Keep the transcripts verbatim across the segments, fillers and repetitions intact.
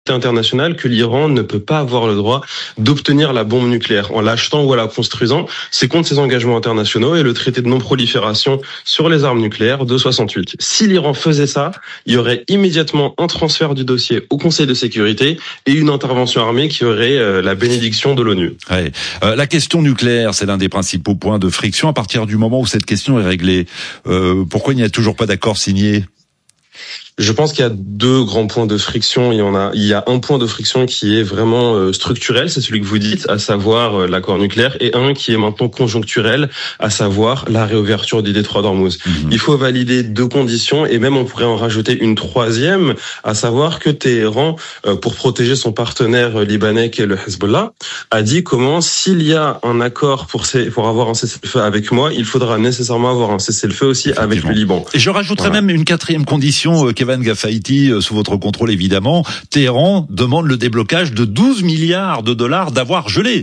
communauté internationale que l'Iran ne peut pas avoir le droit d'obtenir la bombe nucléaire en l'achetant ou en la construisant. C'est contre ses engagements internationaux et le traité de non-prolifération sur les armes nucléaires de soixante-huit. Si l'Iran faisait ça, il y aurait immédiatement un transfert du dossier au Conseil de sécurité et une intervention armée qui aurait euh, la bénédiction de l'ONU. Ouais. Euh, la question nucléaire, c'est l'un des principaux points de friction. À partir du moment où cette question est réglée, euh, pourquoi il n'y a toujours pas d'accord signé ? Je pense qu'il y a deux grands points de friction. Il y en a, il y a un point de friction qui est vraiment euh, structurel, c'est celui que vous dites, à savoir euh, l'accord nucléaire, et un qui est maintenant conjoncturel, à savoir la réouverture du détroit d'Ormuz. Mmh. Il faut valider deux conditions, et même on pourrait en rajouter une troisième, à savoir que Téhéran, euh, pour protéger son partenaire libanais qui est le Hezbollah, a dit comment s'il y a un accord pour, ces, pour avoir un cessez-le-feu avec moi, il faudra nécessairement avoir un cessez-le-feu aussi avec le Liban. Et je rajouterais voilà. même une quatrième condition, euh, Kevin Gafaïti, sous votre contrôle évidemment. Téhéran demande le déblocage de douze milliards de dollars d'avoirs gelés.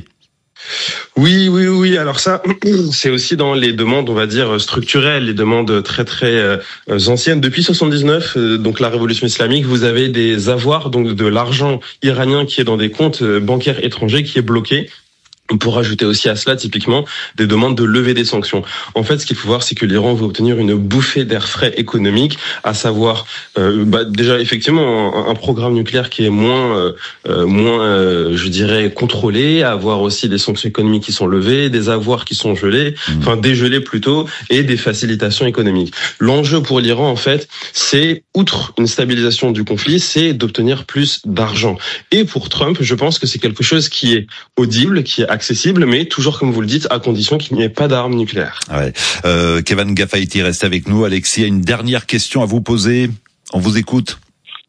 Oui, oui, oui. Alors ça, c'est aussi dans les demandes, on va dire, structurelles, les demandes très, très euh, anciennes. Depuis soixante-dix-neuf, euh, donc la révolution islamique, vous avez des avoirs, donc de l'argent iranien qui est dans des comptes bancaires étrangers qui est bloqué. On peut rajouter aussi à cela, typiquement, des demandes de levée des sanctions. En fait, ce qu'il faut voir, c'est que l'Iran veut obtenir une bouffée d'air frais économique, à savoir, euh, bah, déjà, effectivement, un, un programme nucléaire qui est moins, euh, moins, euh, je dirais, contrôlé, avoir aussi des sanctions économiques qui sont levées, des avoirs qui sont gelés, mmh. enfin, dégelés plutôt, et des facilitations économiques. L'enjeu pour l'Iran, en fait, c'est, outre une stabilisation du conflit, c'est d'obtenir plus d'argent. Et pour Trump, je pense que c'est quelque chose qui est audible, qui est accessible, mais toujours, comme vous le dites, à condition qu'il n'y ait pas d'armes nucléaires. Ouais. Euh, Kevin Gafaïti reste avec nous. Alexis a une dernière question à vous poser. On vous écoute.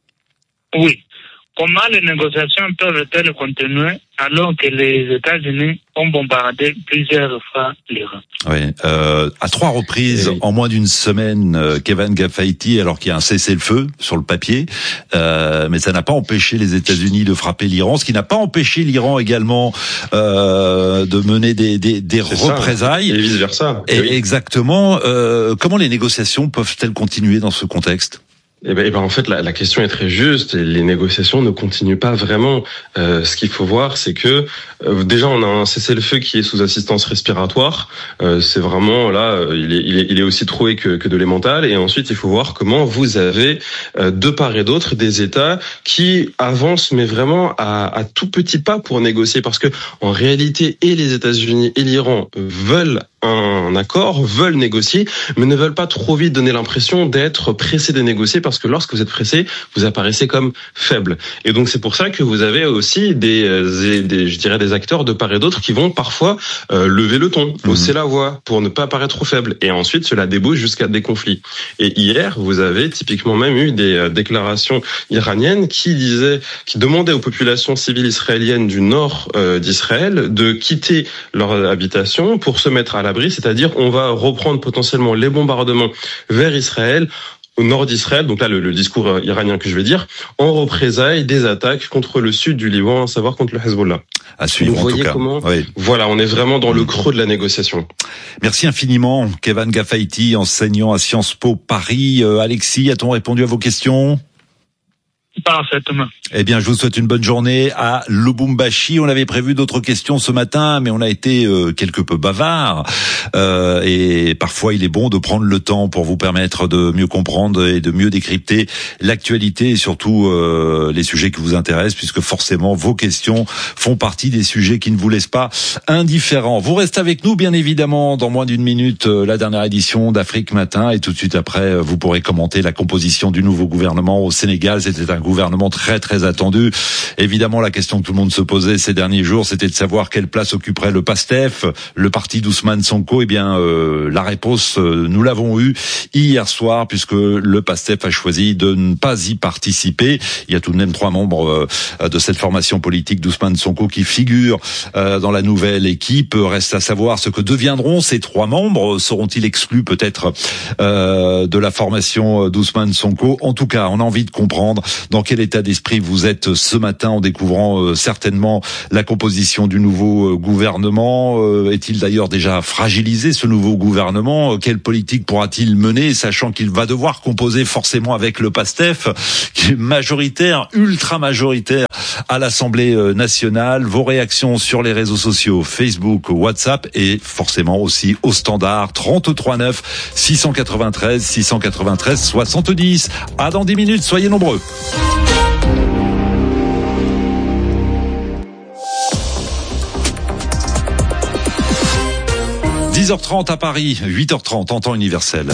Oui. Comment les négociations peuvent-elles continuer alors que les États-Unis ont bombardé plusieurs fois l'Iran? Oui, euh, à trois reprises, oui. en moins d'une semaine, euh, Kevin Gafaïti, alors qu'il y a un cessez-le-feu sur le papier, euh, mais ça n'a pas empêché les États-Unis de frapper l'Iran, ce qui n'a pas empêché l'Iran également euh, de mener des, des, des représailles. Ça, et vice-versa. Et oui. Exactement. Euh, comment les négociations peuvent-elles continuer dans ce contexte ? Eh ben, eh ben, en fait, la, la question est très juste. Les négociations ne continuent pas vraiment. Euh, ce qu'il faut voir, c'est que euh, déjà, on a un cessez-le-feu qui est sous assistance respiratoire. Euh, c'est vraiment là, euh, il est, il est, il est aussi troué que, que de l'émental. Et ensuite, il faut voir comment vous avez euh, de part et d'autre des États qui avancent, mais vraiment à, à tout petits pas pour négocier, parce que en réalité, et les États-Unis et l'Iran veulent un accord, veulent négocier, mais ne veulent pas trop vite donner l'impression d'être pressés de négocier, parce que lorsque vous êtes pressé, vous apparaissez comme faible. Et donc c'est pour ça que vous avez aussi des, des je dirais des acteurs de part et d'autre qui vont parfois euh, lever le ton, mmh. hausser la voix pour ne pas apparaître trop faible. Et ensuite cela débouche jusqu'à des conflits. Et hier, vous avez typiquement même eu des euh, déclarations iraniennes qui disaient, qui demandaient aux populations civiles israéliennes du nord euh, d'Israël de quitter leur habitation pour se mettre à l'abri, c'est-à-dire on va reprendre potentiellement les bombardements vers Israël, au nord d'Israël, donc là le, le discours iranien que je vais dire, en représailles des attaques contre le sud du Liban, à savoir contre le Hezbollah. À suivre, vous voyez en tout cas. Comment oui. Voilà, on est vraiment dans le creux de la négociation. Merci infiniment, Kevin Gafaïti, enseignant à Sciences Po Paris. Euh, Alexis, a-t-on répondu à vos questions ? Parfaitement. Eh bien, je vous souhaite une bonne journée à Lubumbashi. On avait prévu d'autres questions ce matin, mais on a été euh, quelque peu bavard. Euh, et parfois, il est bon de prendre le temps pour vous permettre de mieux comprendre et de mieux décrypter l'actualité et surtout euh, les sujets qui vous intéressent, puisque forcément, vos questions font partie des sujets qui ne vous laissent pas indifférents. Vous restez avec nous, bien évidemment, dans moins d'une minute, euh, la dernière édition d'Afrique Matin. Et tout de suite après, vous pourrez commenter la composition du nouveau gouvernement au Sénégal. C'était un gouvernement très très attendu. Évidemment, la question que tout le monde se posait ces derniers jours, c'était de savoir quelle place occuperait le PASTEF, le parti d'Ousmane Sonko. Eh bien, euh, la réponse, euh, nous l'avons eue hier soir, puisque le PASTEF a choisi de ne pas y participer. Il y a tout de même trois membres euh, de cette formation politique d'Ousmane Sonko qui figurent euh, dans la nouvelle équipe. Reste à savoir ce que deviendront ces trois membres. Seront-ils exclus peut-être euh, de la formation d'Ousmane Sonko? En tout cas, on a envie de comprendre dans quel état d'esprit vous êtes ce matin en découvrant euh, certainement la composition du nouveau euh, gouvernement. Euh, est-il d'ailleurs déjà fragilisé, ce nouveau gouvernement? euh, Quelle politique pourra-t-il mener, sachant qu'il va devoir composer forcément avec le PASTEF, qui est majoritaire, ultra majoritaire à l'Assemblée nationale. Vos réactions sur les réseaux sociaux, Facebook, WhatsApp et forcément aussi au standard trente-trois neuf six cent quatre-vingt-treize six cent quatre-vingt-treize soixante-dix. À dans dix minutes, soyez nombreux. dix heures trente à Paris, huit heures trente en temps universel.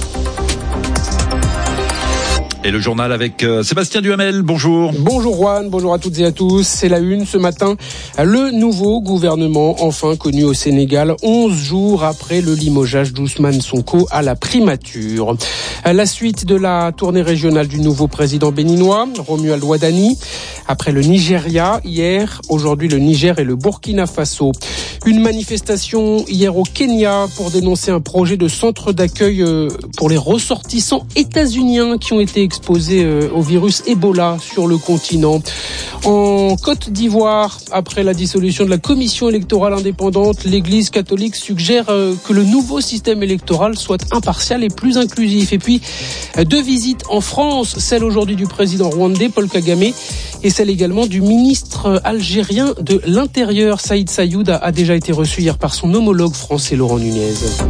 Et le journal avec euh, Sébastien Duhamel, bonjour. Bonjour Juan, bonjour à toutes et à tous. C'est la une ce matin. Le nouveau gouvernement enfin connu au Sénégal, onze jours après le limogeage d'Ousmane Sonko à la primature. La suite de la tournée régionale du nouveau président béninois, Romuald Wadani. Après le Nigeria hier, aujourd'hui le Niger et le Burkina Faso. Une manifestation hier au Kenya pour dénoncer un projet de centre d'accueil pour les ressortissants états-uniens qui ont été exposés au virus Ebola sur le continent. En Côte d'Ivoire, après la dissolution de la commission électorale indépendante, l'Église catholique suggère que le nouveau système électoral soit impartial et plus inclusif. Et puis, deux visites en France, celle aujourd'hui du président rwandais Paul Kagame et celle également du ministre algérien de l'Intérieur Saïd Sayoud a déjà été reçu hier par son homologue français Laurent Nunez.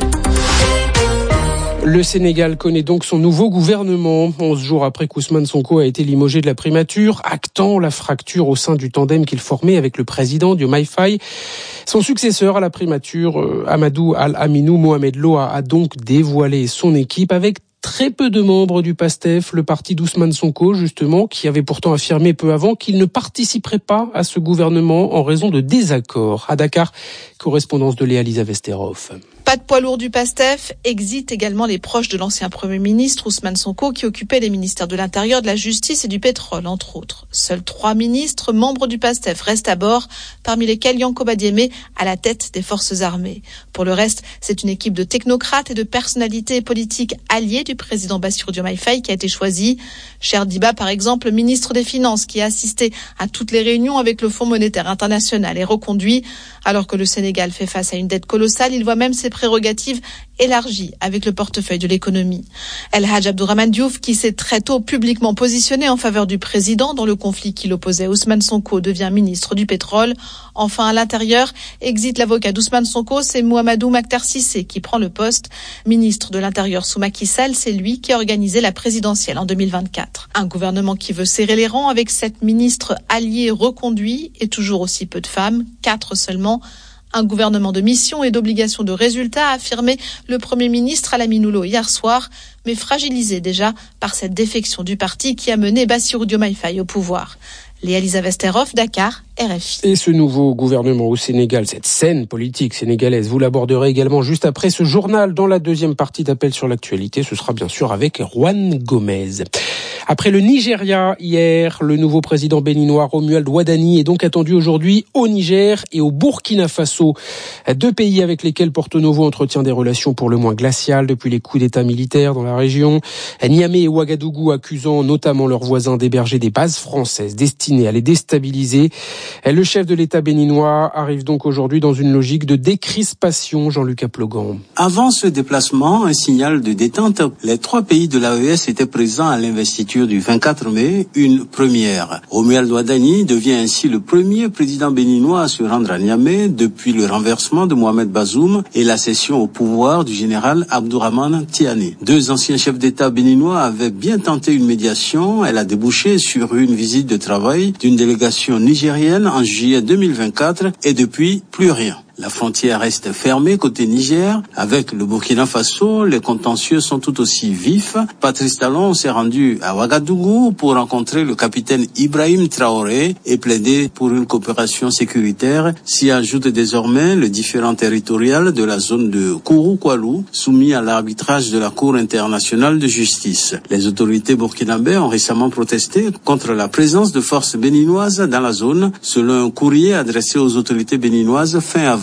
Le Sénégal connaît donc son nouveau gouvernement, onze jours après qu'Ousmane Sonko a été limogé de la primature, actant la fracture au sein du tandem qu'il formait avec le président Diomaye Faye. Son successeur à la primature, Amadou Al-Aminou Mohamed Lo, a donc dévoilé son équipe avec très peu de membres du PASTEF, le parti d'Ousmane Sonko, justement, qui avait pourtant affirmé peu avant qu'il ne participerait pas à ce gouvernement en raison de désaccords. À Dakar, correspondance de Léa Lisa Vesterov. Pas de poids lourd du PASTEF, exit également les proches de l'ancien Premier ministre Ousmane Sonko qui occupait les ministères de l'Intérieur, de la Justice et du Pétrole, entre autres. Seuls trois ministres membres du PASTEF restent à bord, parmi lesquels Yankoba Diémé à la tête des forces armées. Pour le reste, c'est une équipe de technocrates et de personnalités politiques alliées du président Bassirou Diomaye Faye qui a été choisie. Cher Diba, par exemple, ministre des Finances, qui a assisté à toutes les réunions avec le Fonds monétaire international, est reconduit. Alors que le Sénégal fait face à une dette colossale, il voit même ses prérogatives élargies avec le portefeuille de l'économie. El Hadj Abdourahmane Diouf, qui s'est très tôt publiquement positionné en faveur du président dans le conflit qui l'opposait, Ousmane Sonko devient ministre du pétrole. Enfin, à l'intérieur, exit l'avocat d'Ousmane Sonko, c'est Mouhamadou Makhtar Cissé qui prend le poste. Ministre de l'Intérieur sous Macky Sall, c'est lui qui a organisé la présidentielle en deux mille vingt-quatre. Un gouvernement qui veut serrer les rangs avec sept ministres alliés reconduits et toujours aussi peu de femmes, quatre seulement. Un gouvernement de mission et d'obligation de résultat, a affirmé le Premier ministre Al-Aminou Lo hier soir, mais fragilisé déjà par cette défection du parti qui a mené Bassirou Diomaye Faye au pouvoir. Léa Lisa Vesterov, Dakar, R F I. Et ce nouveau gouvernement au Sénégal, cette scène politique sénégalaise, vous l'aborderez également juste après ce journal dans la deuxième partie d'Appel sur l'actualité. Ce sera bien sûr avec Juan Gomez. Après le Nigeria hier, le nouveau président béninois Romuald Wadani est donc attendu aujourd'hui au Niger et au Burkina Faso. Deux pays avec lesquels Porto Novo entretient des relations pour le moins glaciales depuis les coups d'état militaires dans la région. Niamey et Ouagadougou accusant notamment leurs voisins d'héberger des bases françaises destinées à les déstabiliser. Le chef de l'État béninois arrive donc aujourd'hui dans une logique de décrispation, Jean-Luc Aplogan. Avant ce déplacement, un signal de détente. Les trois pays de l'A E S étaient présents à l'investiture du vingt-quatre mai, une première. Romuald Wadani devient ainsi le premier président béninois à se rendre à Niamey depuis le renversement de Mohamed Bazoum et la cession au pouvoir du général Abdourahmane Tiani. Deux anciens chefs d'État béninois avaient bien tenté une médiation. Elle a débouché sur une visite de travail d'une délégation nigérienne en juillet deux mille vingt-quatre et depuis, plus rien. La frontière reste fermée côté Niger. Avec le Burkina Faso, les contentieux sont tout aussi vifs. Patrice Talon s'est rendu à Ouagadougou pour rencontrer le capitaine Ibrahim Traoré et plaider pour une coopération sécuritaire. S'y ajoute désormais le différend territorial de la zone de Kourou-Koualou, soumis à l'arbitrage de la Cour internationale de justice. Les autorités burkinabées ont récemment protesté contre la présence de forces béninoises dans la zone, selon un courrier adressé aux autorités béninoises fin avril.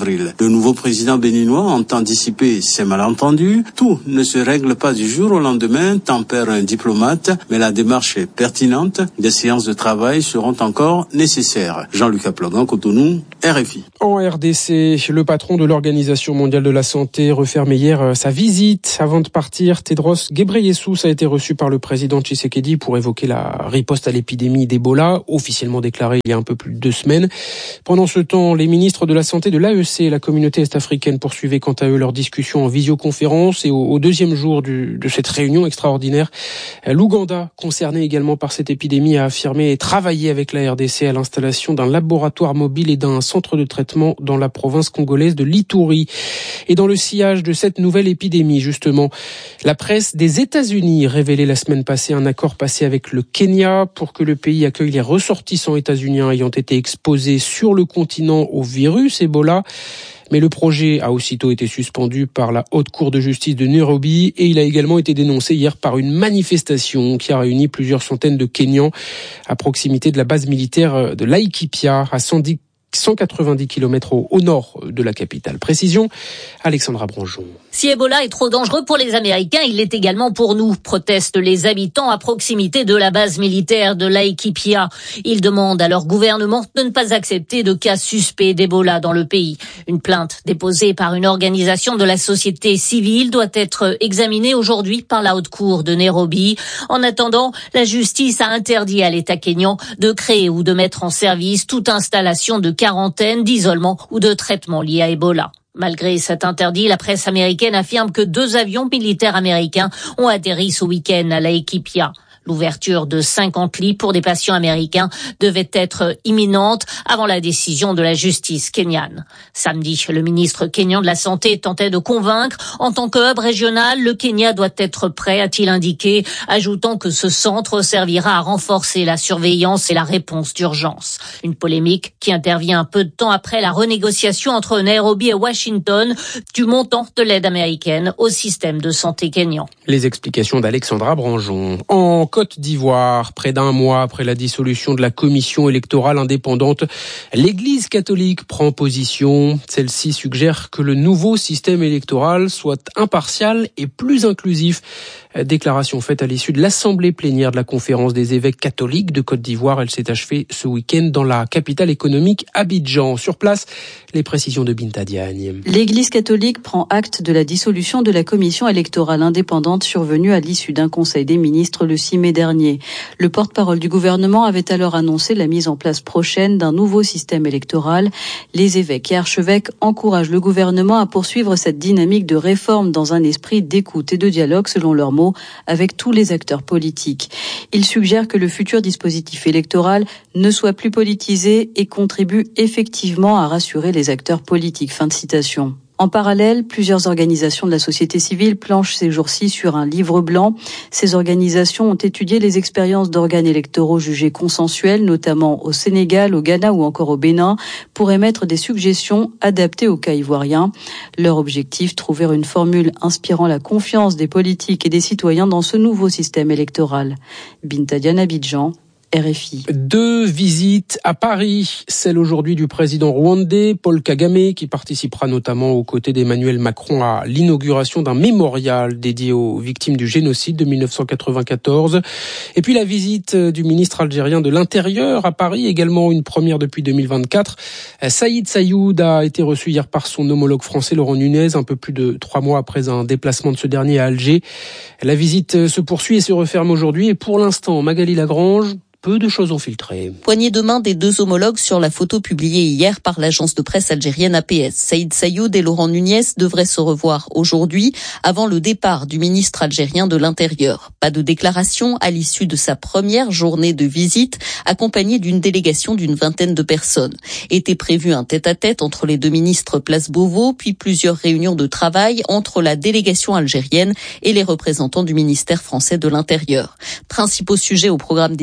avril. Le nouveau président béninois entend dissiper ces malentendus. Tout ne se règle pas du jour au lendemain, tempère un diplomate, mais la démarche est pertinente. Des séances de travail seront encore nécessaires. Jean-Luc Aplogan, Cotonou, R F I. En R D C, le patron de l'Organisation mondiale de la santé referme hier sa visite. Avant de partir, Tedros Ghebreyesus a été reçu par le président Tshisekedi pour évoquer la riposte à l'épidémie d'Ebola, officiellement déclarée il y a un peu plus de deux semaines. Pendant ce temps, les ministres de la santé de l'A E C et la communauté est-africaine poursuivaient quant à eux leur discussion en visioconférence. Et au, au deuxième jour du, de cette réunion extraordinaire, l'Ouganda, concerné également par cette épidémie, a affirmé travailler avec la R D C à l'installation d'un laboratoire mobile et d'un centre de traitement dans la province congolaise de l'Ituri. Et dans le sillage de cette nouvelle épidémie, justement, la presse des États-Unis révélait la semaine passée un accord passé avec le Kenya pour que le pays accueille les ressortissants états-uniens ayant été exposés sur le continent au virus Ebola. Mais le projet a aussitôt été suspendu par la Haute Cour de justice de Nairobi et il a également été dénoncé hier par une manifestation qui a réuni plusieurs centaines de Kenyans à proximité de la base militaire de Laikipia à cent quatre-vingt-dix kilomètres au, au nord de la capitale. Précision, Alexandra Branjon. Si Ebola est trop dangereux pour les Américains, il l'est également pour nous, protestent les habitants à proximité de la base militaire de Laikipia. Ils demandent à leur gouvernement de ne pas accepter de cas suspects d'Ebola dans le pays. Une plainte déposée par une organisation de la société civile doit être examinée aujourd'hui par la Haute Cour de Nairobi. En attendant, la justice a interdit à l'État kényan de créer ou de mettre en service toute installation de quarantaine, d'isolement ou de traitement lié à Ebola. Malgré cet interdit, la presse américaine affirme que deux avions militaires américains ont atterri ce week-end à Laikipia. L'ouverture de cinquante lits pour des patients américains devait être imminente avant la décision de la justice kenyane. Samedi, le ministre kényan de la Santé tentait de convaincre. En tant que hub régional, le Kenya doit être prêt, a-t-il indiqué, ajoutant que ce centre servira à renforcer la surveillance et la réponse d'urgence. Une polémique qui intervient un peu de temps après la renégociation entre Nairobi et Washington du montant de l'aide américaine au système de santé kényan. Les explications d'Alexandra Branjon. En Côte d'Ivoire, près d'un mois après la dissolution de la commission électorale indépendante, l'Église catholique prend position. Celle-ci suggère que le nouveau système électoral soit impartial et plus inclusif. Déclaration faite à l'issue de l'assemblée plénière de la conférence des évêques catholiques de Côte d'Ivoire. Elle s'est achevée ce week-end dans la capitale économique Abidjan. Sur place, les précisions de Binta Diagne. L'Église catholique prend acte de la dissolution de la commission électorale indépendante survenue à l'issue d'un conseil des ministres le six mai dernier. Le porte-parole du gouvernement avait alors annoncé la mise en place prochaine d'un nouveau système électoral. Les évêques et archevêques encouragent le gouvernement à poursuivre cette dynamique de réforme dans un esprit d'écoute et de dialogue, selon leurs mots, avec tous les acteurs politiques. Ils suggèrent que le futur dispositif électoral ne soit plus politisé et contribue effectivement à rassurer les acteurs politiques. Fin de citation. En parallèle, plusieurs organisations de la société civile planchent ces jours-ci sur un livre blanc. Ces organisations ont étudié les expériences d'organes électoraux jugés consensuels, notamment au Sénégal, au Ghana ou encore au Bénin, pour émettre des suggestions adaptées au cas ivoirien. Leur objectif, trouver une formule inspirant la confiance des politiques et des citoyens dans ce nouveau système électoral. Binta Diagne, Abidjan. R F I. Deux visites à Paris, celle aujourd'hui du président rwandais Paul Kagame qui participera notamment aux côtés d'Emmanuel Macron à l'inauguration d'un mémorial dédié aux victimes du génocide de dix-neuf cent quatre-vingt-quatorze. Et puis la visite du ministre algérien de l'Intérieur à Paris, également une première depuis deux mille vingt-quatre. Saïd Saïoud a été reçu hier par son homologue français Laurent Nunez, un peu plus de trois mois après un déplacement de ce dernier à Alger. La visite se poursuit et se referme aujourd'hui et pour l'instant, Magali Lagrange, peu de choses ont filtré. Poignée de main des deux homologues sur la photo publiée hier par l'agence de presse algérienne A P S. Saïd Saïoud et Laurent Nunez devraient se revoir aujourd'hui avant le départ du ministre algérien de l'Intérieur. Pas de déclaration à l'issue de sa première journée de visite, accompagnée d'une délégation d'une vingtaine de personnes. Était prévu un tête-à-tête entre les deux ministres place Beauvau, puis plusieurs réunions de travail entre la délégation algérienne et les représentants du ministère français de l'Intérieur. Principaux sujets au programme des discussions,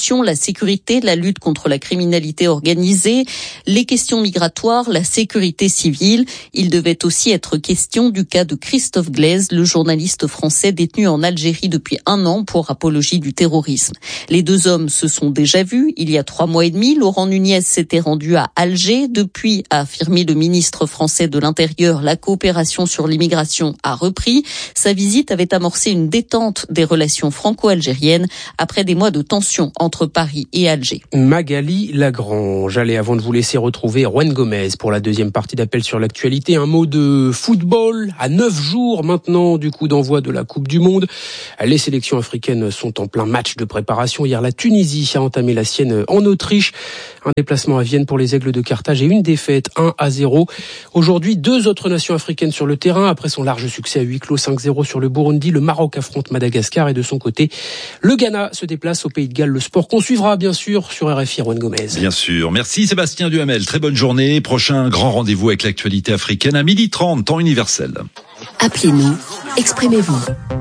constitution, la sécurité, la lutte contre la criminalité organisée, les questions migratoires, la sécurité civile. Il devait aussi être question du cas de Christophe Glaise, le journaliste français détenu en Algérie depuis un an pour apologie du terrorisme. Les deux hommes se sont déjà vus il y a trois mois et demi. Laurent Nunez s'était rendu à Alger. Depuis, a affirmé le ministre français de l'Intérieur, la coopération sur l'immigration a repris. Sa visite avait amorcé une détente des relations franco-algériennes après des mois de tension entre Paris et Alger. Magali Lagrange. Allez, avant de vous laisser retrouver Juan Gomez pour la deuxième partie d'Appel sur l'actualité, un mot de football. À neuf jours maintenant du coup d'envoi de la Coupe du Monde, les sélections africaines sont en plein match de préparation. Hier, la Tunisie a entamé la sienne en Autriche. Un déplacement à Vienne pour les Aigles de Carthage et une défaite un à zéro. Aujourd'hui, deux autres nations africaines sur le terrain. Après son large succès à huis clos cinq zéro sur le Burundi, le Maroc affronte Madagascar et de son côté, le Ghana se déplace au Pays de Galles. Le sport qu'on suivra bien sûr sur R F I, Juan Gomez. Bien sûr. Merci Sébastien Duhamel. Très bonne journée. Prochain grand rendez-vous avec l'actualité africaine à midi trente, temps universel. Appelez-nous, exprimez-vous.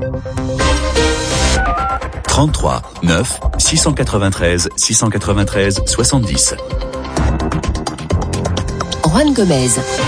trente-trois neuf six cent quatre-vingt-treize six cent quatre-vingt-treize soixante-dix. Juan Gomez.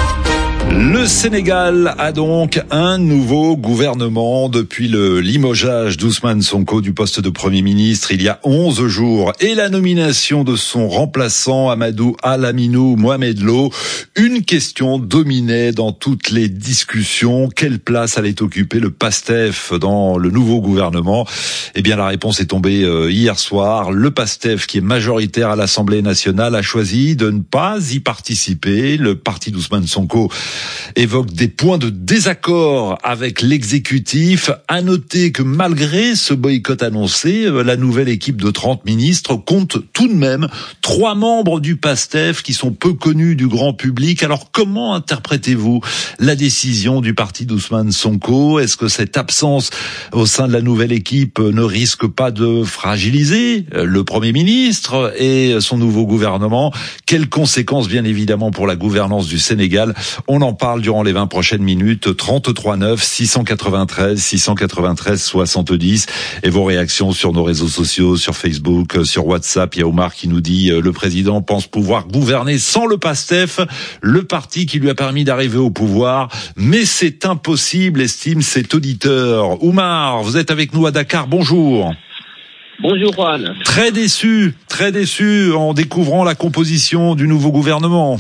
Le Sénégal a donc un nouveau gouvernement depuis le limogeage d'Ousmane Sonko du poste de Premier ministre il y a onze jours et la nomination de son remplaçant Amadou Al-Aminou Mohamed Lo. Une question dominait dans toutes les discussions. Quelle place allait occuper le PASTEF dans le nouveau gouvernement? Eh bien, la réponse est tombée hier soir. Le PASTEF, qui est majoritaire à l'Assemblée nationale, a choisi de ne pas y participer. Le parti d'Ousmane Sonko évoque des points de désaccord avec l'exécutif. À noter que malgré ce boycott annoncé, la nouvelle équipe de trente ministres compte tout de même trois membres du PASTEF qui sont peu connus du grand public. Alors comment interprétez-vous la décision du parti d'Ousmane Sonko? Est-ce que cette absence au sein de la nouvelle équipe ne risque pas de fragiliser le Premier ministre et son nouveau gouvernement? Quelles conséquences bien évidemment pour la gouvernance du Sénégal? On en parle durant les vingt prochaines minutes. Trente-trois neuf six cent quatre-vingt-treize six cent quatre-vingt-treize soixante-dix et vos réactions sur nos réseaux sociaux, sur Facebook, sur WhatsApp. Il y a Omar qui nous dit euh, le président pense pouvoir gouverner sans le PASTEF, le parti qui lui a permis d'arriver au pouvoir, mais c'est impossible, estime cet auditeur. Omar, vous êtes avec nous à Dakar. Bonjour. Bonjour Juan. Très déçu, très déçu en découvrant la composition du nouveau gouvernement.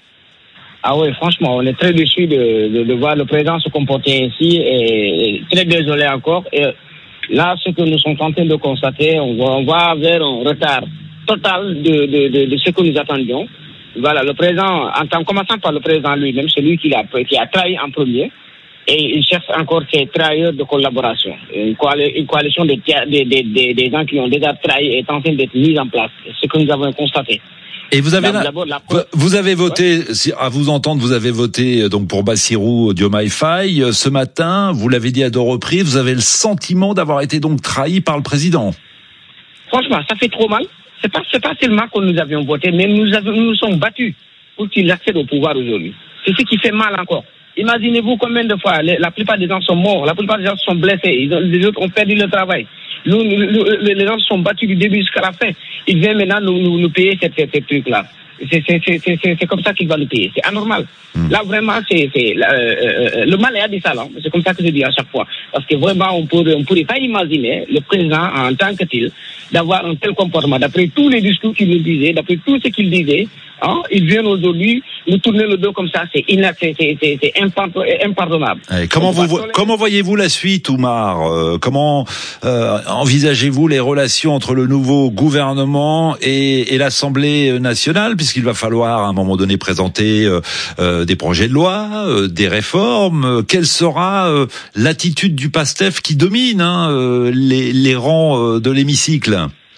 Ah oui, franchement, on est très déçus de, de, de voir le président se comporter ainsi et, et très désolé encore. Et là, ce que nous sommes en train de constater, on va, on va vers un retard total de, de, de, de ce que nous attendions. Voilà, le président, en commençant par le président lui-même, c'est lui qui a, qui a trahi en premier. Et il cherche encore ces trahilleurs de collaboration. Une, coali- une coalition de, de, de, de, des gens qui ont déjà trahi est en train d'être mise en place. C'est ce que nous avons constaté. Et vous avez, la, la... vous avez voté, ouais. À vous entendre, vous avez voté donc pour Bassirou Diomaye Faye ce matin. Vous l'avez dit à deux reprises. Vous avez le sentiment d'avoir été donc trahi par le président. Franchement, ça fait trop mal. C'est pas, c'est pas seulement que nous avions voté, mais nous avons, nous nous sommes battus pour qu'il accède au pouvoir aujourd'hui. C'est ce qui fait mal encore. Imaginez-vous combien de fois les, la plupart des gens sont morts, la plupart des gens sont blessés, ils ont, les autres ont perdu le travail. Nous, nous, nous, les gens sont battus du début jusqu'à la fin. Il vient maintenant nous, nous, nous payer ces, ces, ces trucs-là. C'est, c'est, c'est, c'est, c'est comme ça qu'il va nous payer. C'est anormal. Mmh. Là, vraiment, c'est, c'est euh, euh, le mal est à des salons. C'est comme ça que je dis à chaque fois. Parce que vraiment, on pourrait, on pourrait pas imaginer le président en tant que tel d'avoir un tel comportement. D'après tous les discours qu'il nous disait, d'après tout ce qu'il disait, hein, il vient aujourd'hui nous tourner le dos comme ça. C'est inaccessible, c'est, c'est, c'est impardonnable. Et comment vous, vo- comment voyez-vous la suite, Oumar? euh, Comment euh, envisagez-vous les relations entre le nouveau gouvernement et, et l'Assemblée nationale, puisqu'il va falloir à un moment donné présenter euh, euh, des projets de loi, euh, des réformes. Quelle sera euh, l'attitude du PASTEF qui domine hein, euh, les, les rangs euh, de l'hémicycle?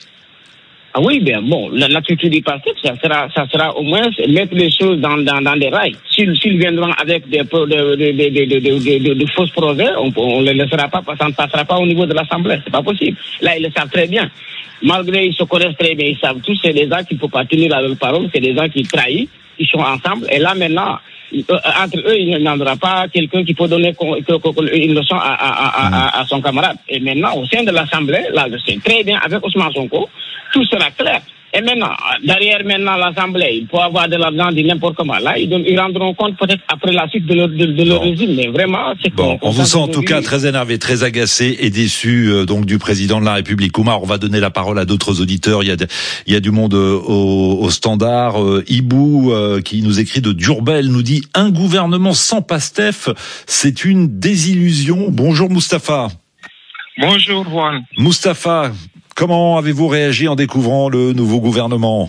Ah oui, bien bon, l'attitude du PASTEF, ça sera, ça sera au moins mettre les choses dans, dans, dans des rails. S'ils, s'ils viendront avec des, de, de, de, de, de, de, de fausses projets, on ne les laissera pas, ça ne passera pas au niveau de l'Assemblée. C'est pas possible. Là, ils le savent très bien. Malgré ils se connaissent très bien, ils savent tous, c'est des gens qui ne peuvent pas tenir la leur parole, c'est des gens qui trahissent, ils sont ensemble. Et là, maintenant, entre eux, il n'y en aura pas quelqu'un qui peut donner une leçon à, à, à, à, à son camarade. Et maintenant, au sein de l'Assemblée, là, je sais très bien, avec Ousmane Sonko, tout sera clair. Et maintenant, derrière maintenant l'Assemblée, il faut avoir de l'argent de n'importe comment. Là, ils, ils rendront compte peut-être après la suite de leur, de, de leur bon. régime. Mais vraiment, c'est bon. On vous sent en tout cas très énervé, très agacé et déçu euh, donc du président de la République. Oumar, on va donner la parole à d'autres auditeurs. Il y a, de, il y a du monde euh, au, au standard. Euh, Ibou euh, qui nous écrit de Durbel nous dit un gouvernement sans Pastef, c'est une désillusion. Bonjour Moustapha. Bonjour Juan. Moustapha. Comment avez-vous réagi en découvrant le nouveau gouvernement?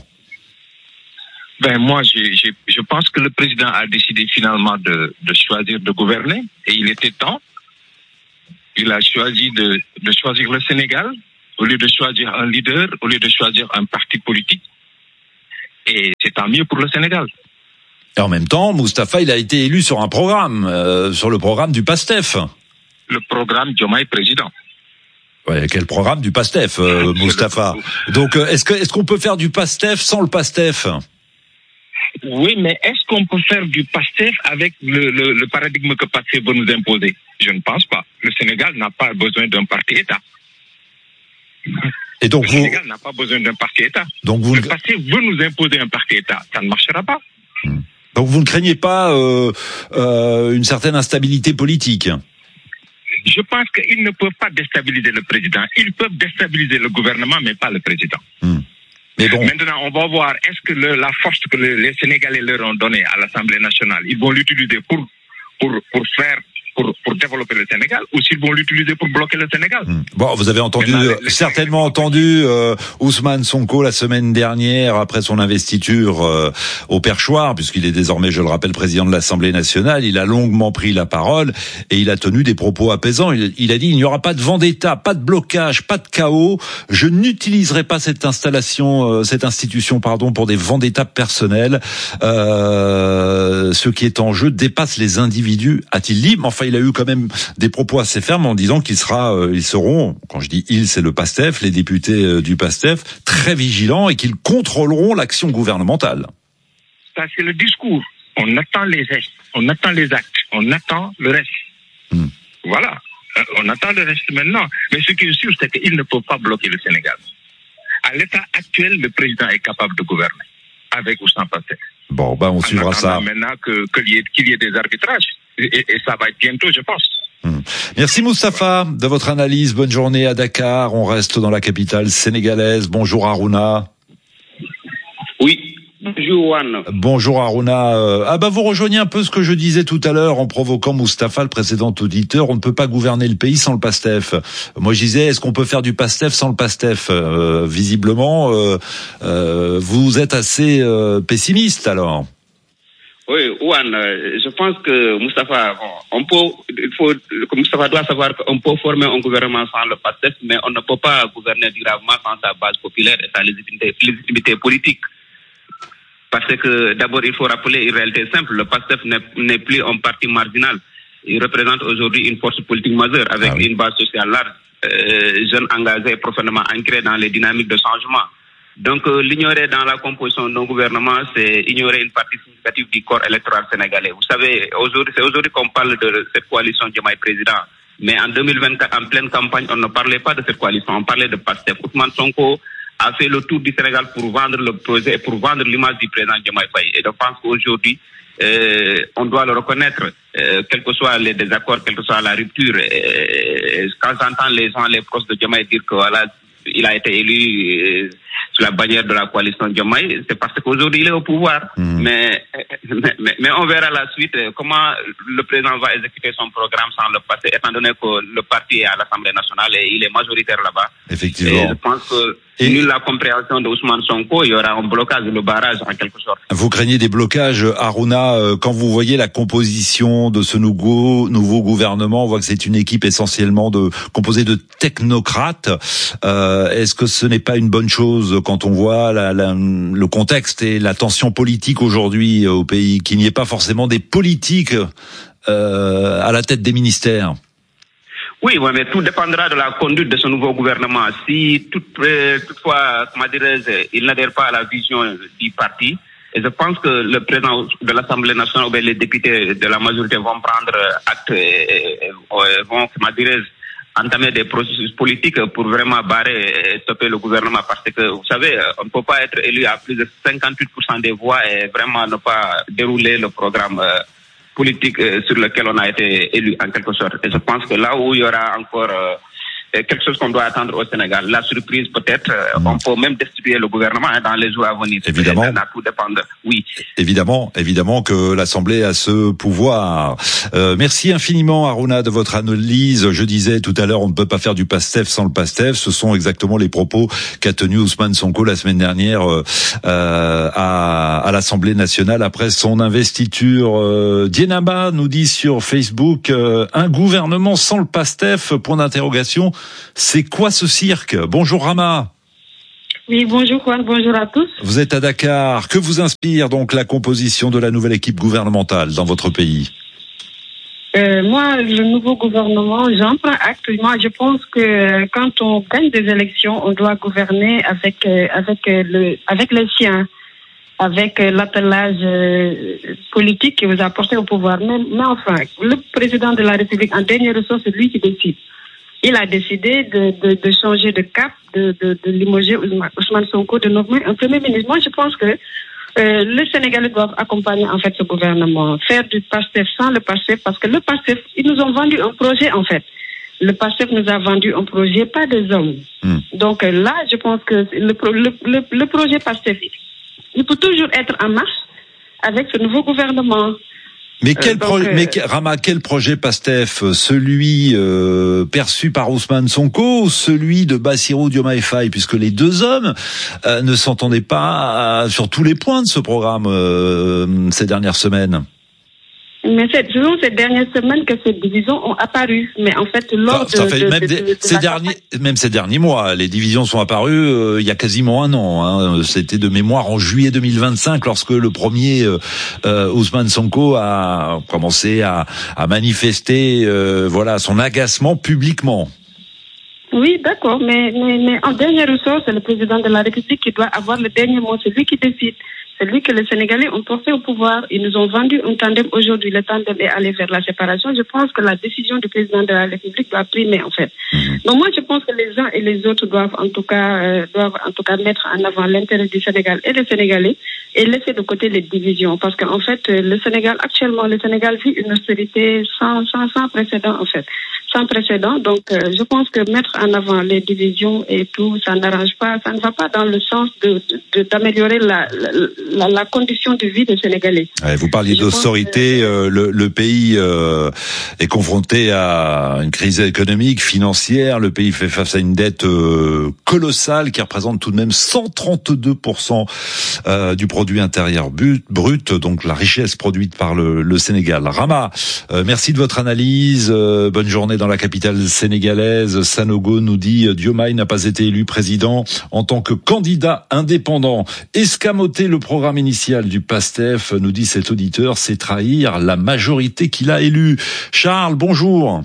Ben moi, j'ai, j'ai, je pense que le président a décidé finalement de, de choisir de gouverner, et il était temps. Il a choisi de, de choisir le Sénégal au lieu de choisir un leader, au lieu de choisir un parti politique. Et c'est tant mieux pour le Sénégal. Et en même temps, Moustapha, il a été élu sur un programme, euh, sur le programme du PASTEF. Le programme Diomaye Président. Ouais, quel programme du PASTEF, euh, Moustapha. Donc, euh, est-ce que est-ce qu'on peut faire du PASTEF sans le PASTEF? Oui, mais est-ce qu'on peut faire du PASTEF avec le, le, le paradigme que PASTEF veut nous imposer? Je ne pense pas. Le Sénégal n'a pas besoin d'un parti-État. Et donc le vous... Sénégal n'a pas besoin d'un parti-État. Donc vous... Le PASTEF veut nous imposer un parti-État. Ça ne marchera pas. Donc vous ne craignez pas euh, euh, une certaine instabilité politique? Je pense qu'ils ne peuvent pas déstabiliser le président. Ils peuvent déstabiliser le gouvernement, mais pas le président. Mmh. Mais bon. Maintenant, on va voir, est-ce que le, la force que le, les Sénégalais leur ont donnée à l'Assemblée nationale, ils vont l'utiliser pour, pour, pour faire, pour, pour développer le Sénégal, ou s'ils vont l'utiliser pour bloquer le Sénégal? Mmh. Bon, vous avez entendu, Maintenant, euh, certainement entendu euh, Ousmane Sonko la semaine dernière, après son investiture euh, au perchoir, puisqu'il est désormais, je le rappelle, président de l'Assemblée nationale. Il a longuement pris la parole et il a tenu des propos apaisants. Il, il a dit, il n'y aura pas de vendetta, pas de blocage, pas de chaos. Je n'utiliserai pas cette installation, euh, cette institution, pardon, pour des vendettas personnels. Euh, ce qui est en jeu dépasse les individus, a-t-il dit. Mais enfin, il a eu quand même des propos assez fermes en disant qu'il sera, euh, ils seront, quand je dis ils, c'est le PASTEF, les députés euh, du PASTEF, très vigilants et qu'ils contrôleront l'action gouvernementale. Ça, c'est le discours. On attend les gestes, on attend les actes, on attend le reste. Hmm. Voilà. Euh, on attend le reste maintenant. Mais ce qui est sûr, c'est qu'ils ne peuvent pas bloquer le Sénégal. À l'état actuel, le président est capable de gouverner, avec ou sans PASTEF. Bon, ben, on suivra ça. Maintenant que, qu'il y ait, qu'il y ait des arbitrages. Et, et ça va être bientôt, je pense. Hum. Merci Moustapha de votre analyse. Bonne journée à Dakar. On reste dans la capitale sénégalaise. Bonjour Harouna. Oui. Bonjour Juan. Bonjour Harouna. Ah bah vous rejoignez un peu ce que je disais tout à l'heure en provoquant Moustapha, le précédent auditeur. On ne peut pas gouverner le pays sans le PASTEF. Moi je disais, est-ce qu'on peut faire du PASTEF sans le PASTEF? euh, Visiblement, euh, euh, vous êtes assez euh, pessimiste alors. Oui, Juan, je pense que Moustapha, on peut, il faut, que Moustapha doit savoir qu'on peut former un gouvernement sans le PASTEF, mais on ne peut pas gouverner durablement sans sa base populaire et sa légitimité, légitimité politique. Parce que d'abord, il faut rappeler une réalité simple. Le PASTEF n'est, n'est plus un parti marginal. Il représente aujourd'hui une force politique majeure avec ah oui. une base sociale large, euh, jeunes engagés et profondément ancrés dans les dynamiques de changement. Donc, euh, l'ignorer dans la composition d'un gouvernement, c'est ignorer une partie significative du corps électoral sénégalais. Vous savez, aujourd'hui, c'est aujourd'hui qu'on parle de cette coalition Diomaye Président. Mais en deux mille vingt-quatre, en pleine campagne, on ne parlait pas de cette coalition, on parlait de PASTEF. Ousmane Sonko a fait le tour du Sénégal pour vendre le projet et pour vendre l'image du président Diomaye Faye. Et je pense qu'aujourd'hui, euh, on doit le reconnaître, euh, quels que soient les désaccords, quelle que soit la rupture. Euh, quand j'entends les gens, les proches de Diomaye dire que voilà, il a été élu euh, sous la bannière de la coalition Diomaye, c'est parce qu'aujourd'hui il est au pouvoir. Mmh. Mais, mais, mais, mais on verra la suite, comment le président va exécuter son programme sans le passer, étant donné que le parti est à l'Assemblée nationale et il est majoritaire là-bas. Effectivement. Et je pense que Et nul la compréhension de Ousmane Sonko, il y aura un blocage, le barrage en quelque sorte. Vous craignez des blocages, Harouna, quand vous voyez la composition de ce nouveau nouveau gouvernement, on voit que c'est une équipe essentiellement de composée de technocrates. Euh, est-ce que ce n'est pas une bonne chose quand on voit la, la, le contexte et la tension politique aujourd'hui au pays, qu'il n'y ait pas forcément des politiques euh, à la tête des ministères? Oui, ouais, mais tout dépendra de la conduite de ce nouveau gouvernement. Si tout, euh, toutefois, comment dirais-je, il n'adhère pas à la vision du parti, et je pense que le président de l'Assemblée nationale ou bien les députés de la majorité vont prendre acte et, et, et vont, comment dirais-je, entamer des processus politiques pour vraiment barrer et stopper le gouvernement, parce que vous savez, on ne peut pas être élu à plus de cinquante-huit pour cent des voix et vraiment ne pas dérouler le programme euh, politique euh, sur lequel on a été élu en quelque sorte. Et je pense que là où il y aura encore euh, quelque chose qu'on doit attendre au Sénégal, la surprise peut-être, euh, mmh. on peut même destituer le gouvernement hein, dans les jours à venir. Évidemment. Ça va tout dépendre. Oui. Évidemment, évidemment que l'Assemblée a ce pouvoir. Euh, merci infiniment Harouna de votre analyse. Je disais tout à l'heure, on ne peut pas faire du PASTEF sans le PASTEF. Ce sont exactement les propos qu'a tenus Ousmane Sonko la semaine dernière euh, à, à l'Assemblée nationale après son investiture. Euh, Dienaba nous dit sur Facebook, euh, un gouvernement sans le PASTEF, point d'interrogation. C'est quoi ce cirque? Bonjour Rama. Oui, bonjour Juan, bonjour à tous. Vous êtes à Dakar. Que vous inspire donc la composition de la nouvelle équipe gouvernementale dans votre pays? euh, Moi, le nouveau gouvernement, j'en prends acte. Moi, je pense que quand on gagne des élections, on doit gouverner avec euh, avec euh, le avec les siens, avec euh, l'attelage euh, politique qui vous a porté au pouvoir. Mais, mais enfin, le président de la République, en dernier ressort, c'est lui qui décide. Il a décidé de, de, de changer de cap, de, de, de limoger Ousmane Sonko, de nommer un premier ministre. Moi, je pense que euh, les Sénégalais doivent accompagner en fait ce gouvernement, faire du PASTEF sans le PASTEF, parce que le PASTEF, ils nous ont vendu un projet en fait. Le PASTEF nous a vendu un projet, pas des hommes. Mmh. Donc euh, là, je pense que le, le, le, le projet PASTEF, il peut toujours être en marche avec ce nouveau gouvernement. Mais quel, euh, donc, pro- euh, mais Rama, quel projet PASTEF? Celui euh, perçu par Ousmane Sonko ou celui de Bassirou Diomaye Faye, puisque les deux hommes euh, ne s'entendaient pas euh, sur tous les points de ce programme euh, ces dernières semaines? Mais c'est selon ces dernières semaines que ces divisions ont apparu. Mais en fait, lors enfin, de, fait, de, même, de, des, de, de ces derniers, campagne... même ces derniers mois, les divisions sont apparues euh, il y a quasiment un an. Hein. C'était de mémoire en juillet deux mille vingt-cinq, lorsque le premier euh, euh, Ousmane Sonko a commencé à, à manifester, euh, voilà, son agacement publiquement. Oui, d'accord, mais, mais, mais en dernier ressort, c'est le président de la République qui doit avoir le dernier mot. C'est lui qui décide. C'est lui que les Sénégalais ont porté au pouvoir. Ils nous ont vendu un tandem aujourd'hui. Le tandem est allé vers la séparation. Je pense que la décision du président de la République doit primer, en fait. Donc moi, je pense que les uns et les autres doivent en tout cas, euh, doivent en tout cas mettre en avant l'intérêt du Sénégal et des Sénégalais et laisser de côté les divisions. Parce qu'en fait, le Sénégal, actuellement, le Sénégal vit une austérité sans, sans, sans précédent, en fait. Sans précédent. Donc, euh, je pense que mettre en avant les divisions et tout, ça n'arrange pas, ça ne va pas dans le sens de, de, d'améliorer la, la, la, la condition de vie des Sénégalais. Ouais, vous parliez je d'austérité, que... euh, le, le pays euh, est confronté à une crise économique, financière, le pays fait face à une dette euh, colossale qui représente tout de même cent trente-deux pour cent euh, du produit intérieur brut, brut, donc la richesse produite par le, le Sénégal. Rama, euh, merci de votre analyse, euh, bonne journée dans la capitale sénégalaise. Sanogo nous dit Diomaye n'a pas été élu président en tant que candidat indépendant. Escamoter le programme initial du PASTEF, nous dit cet auditeur, c'est trahir la majorité qu'il a élue. Charles, bonjour.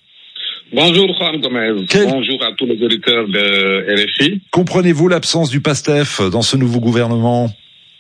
Bonjour Juan Gomez. Quel... Bonjour à tous les auditeurs de R F I. Comprenez-vous l'absence du PASTEF dans ce nouveau gouvernement ?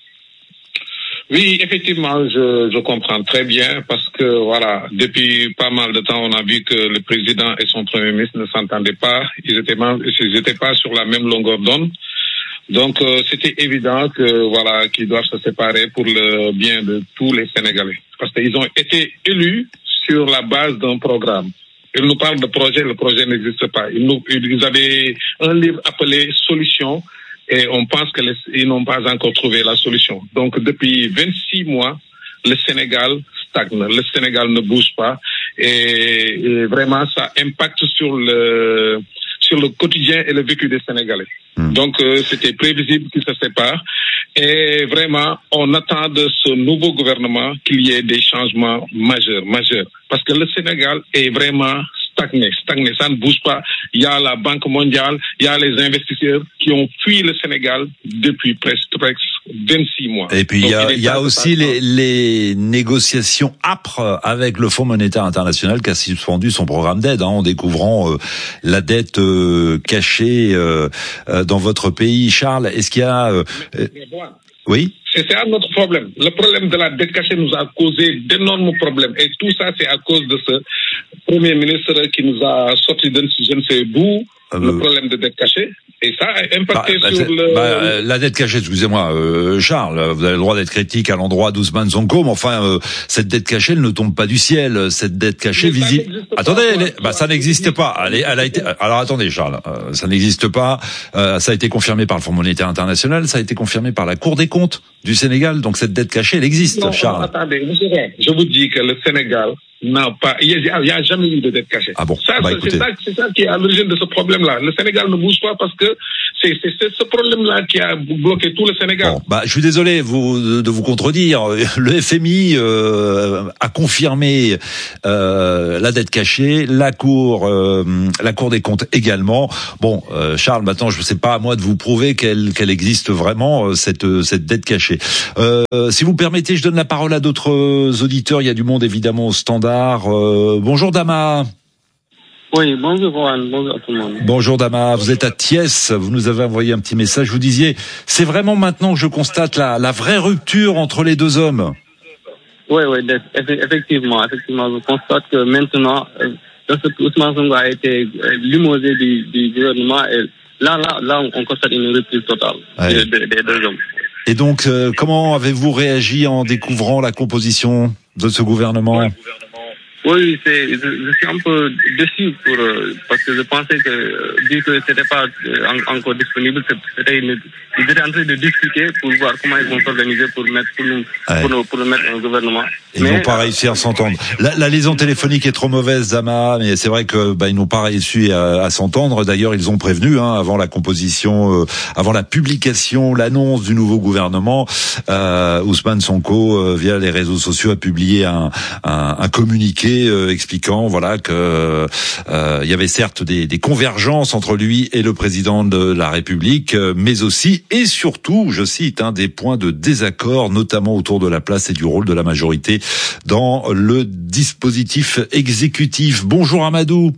Oui, effectivement, je, je comprends très bien parce que voilà, depuis pas mal de temps, on a vu que le président et son premier ministre ne s'entendaient pas. Ils étaient, ils étaient pas sur la même longueur d'onde. Donc, euh, c'était évident que voilà, qu'ils doivent se séparer pour le bien de tous les Sénégalais, parce qu'ils ont été élus sur la base d'un programme. Ils nous parlent de projet, le projet n'existe pas. Ils nous, ils avaient un livre appelé Solutions. Et on pense que les, ils n'ont pas encore trouvé la solution. Donc, depuis vingt-six mois, le Sénégal stagne. Le Sénégal ne bouge pas. Et, et vraiment, ça impacte sur le, sur le quotidien et le vécu des Sénégalais. Mmh. Donc, euh, c'était prévisible qu'ils se séparent. Et vraiment, on attend de ce nouveau gouvernement qu'il y ait des changements majeurs, majeurs. Parce que le Sénégal est vraiment stagné, stagné, ça ne bouge pas. Il y a la Banque mondiale, il y a les investisseurs qui ont fui le Sénégal depuis presque, presque vingt-six mois. Et puis, Donc, il y a, il y a aussi les, les négociations âpres avec le Fonds monétaire international qui a suspendu son programme d'aide, hein, en découvrant euh, la dette euh, cachée euh, euh, dans votre pays. Charles, est-ce qu'il y a... Euh, mais, mais bon. Oui. Et c'est un autre problème. Le problème de la dette cachée nous a causé d'énormes problèmes. Et tout ça, c'est à cause de ce Premier ministre qui nous a sorti de je ne sais d'où euh, le problème de dette cachée. Et ça a impacté bah, sur bah, le... Bah, la dette cachée, excusez-moi, euh, Charles, vous avez le droit d'être critique à l'endroit d'Ousmane Sonko, mais enfin, euh, cette dette cachée, elle ne tombe pas du ciel. Cette dette cachée, visite... Attendez, elle est... bah, ça n'existe pas. Elle, est... elle a été... Alors attendez, Charles, euh, ça n'existe pas. Euh, ça a été confirmé par le Fonds monétaire international, ça a été confirmé par la Cour des comptes du Sénégal. Donc cette dette cachée, elle existe, non, Charles. Attendez, monsieur, je vous dis que le Sénégal n'a pas, il n'y a, a jamais eu de dette cachée. Ah bon, ça, bah, c'est, ça, c'est ça qui est à l'origine de ce problème-là. Le Sénégal ne bouge pas parce que c'est, c'est, c'est ce problème-là qui a bloqué tout le Sénégal. Bon, bah, je suis désolé vous, de vous contredire. Le F M I euh, a confirmé euh, la dette cachée, la Cour, euh, la Cour des comptes également. Bon, euh, Charles, maintenant, je ne sais pas à moi de vous prouver qu'elle, qu'elle existe vraiment cette, cette dette cachée. Euh, si vous permettez, je donne la parole à d'autres auditeurs. Il y a du monde évidemment au standard. Euh, bonjour Dama. Oui, bonjour Juan, bonjour à tout le monde. Bonjour Dama, vous êtes à Thiès, vous nous avez envoyé un petit message, vous disiez, c'est vraiment maintenant que je constate la, la vraie rupture entre les deux hommes. Oui, oui, effectivement, effectivement, je constate que maintenant, lorsque Ousmane Sonko a été limogé du, du gouvernement, et là, là, là, on constate une rupture totale ouais. des, des deux hommes. Et donc, euh, comment avez-vous réagi en découvrant la composition de ce gouvernement ? Ouais. Oui, c'est, je, je suis un peu déçu pour, euh, parce que je pensais que, euh, vu que c'était pas euh, en, encore disponible, c'était une, ils étaient en train de discuter pour voir comment ils vont s'organiser pour mettre, pour nous, ouais. pour, nous, pour nous mettre un gouvernement. Ils mais, n'ont pas réussi à s'entendre. La, la liaison téléphonique est trop mauvaise, Zama, mais c'est vrai que, bah, ils n'ont pas réussi à, à s'entendre. D'ailleurs, ils ont prévenu, hein, avant la composition, euh, avant la publication, l'annonce du nouveau gouvernement, euh, Ousmane Sonko, euh, via les réseaux sociaux, a publié un, un, un communiqué Euh, expliquant voilà que euh, il y avait certes des, des convergences entre lui et le président de la République, euh, mais aussi et surtout, je cite, hein, des points de désaccord, notamment autour de la place et du rôle de la majorité dans le dispositif exécutif. Bonjour Amadou.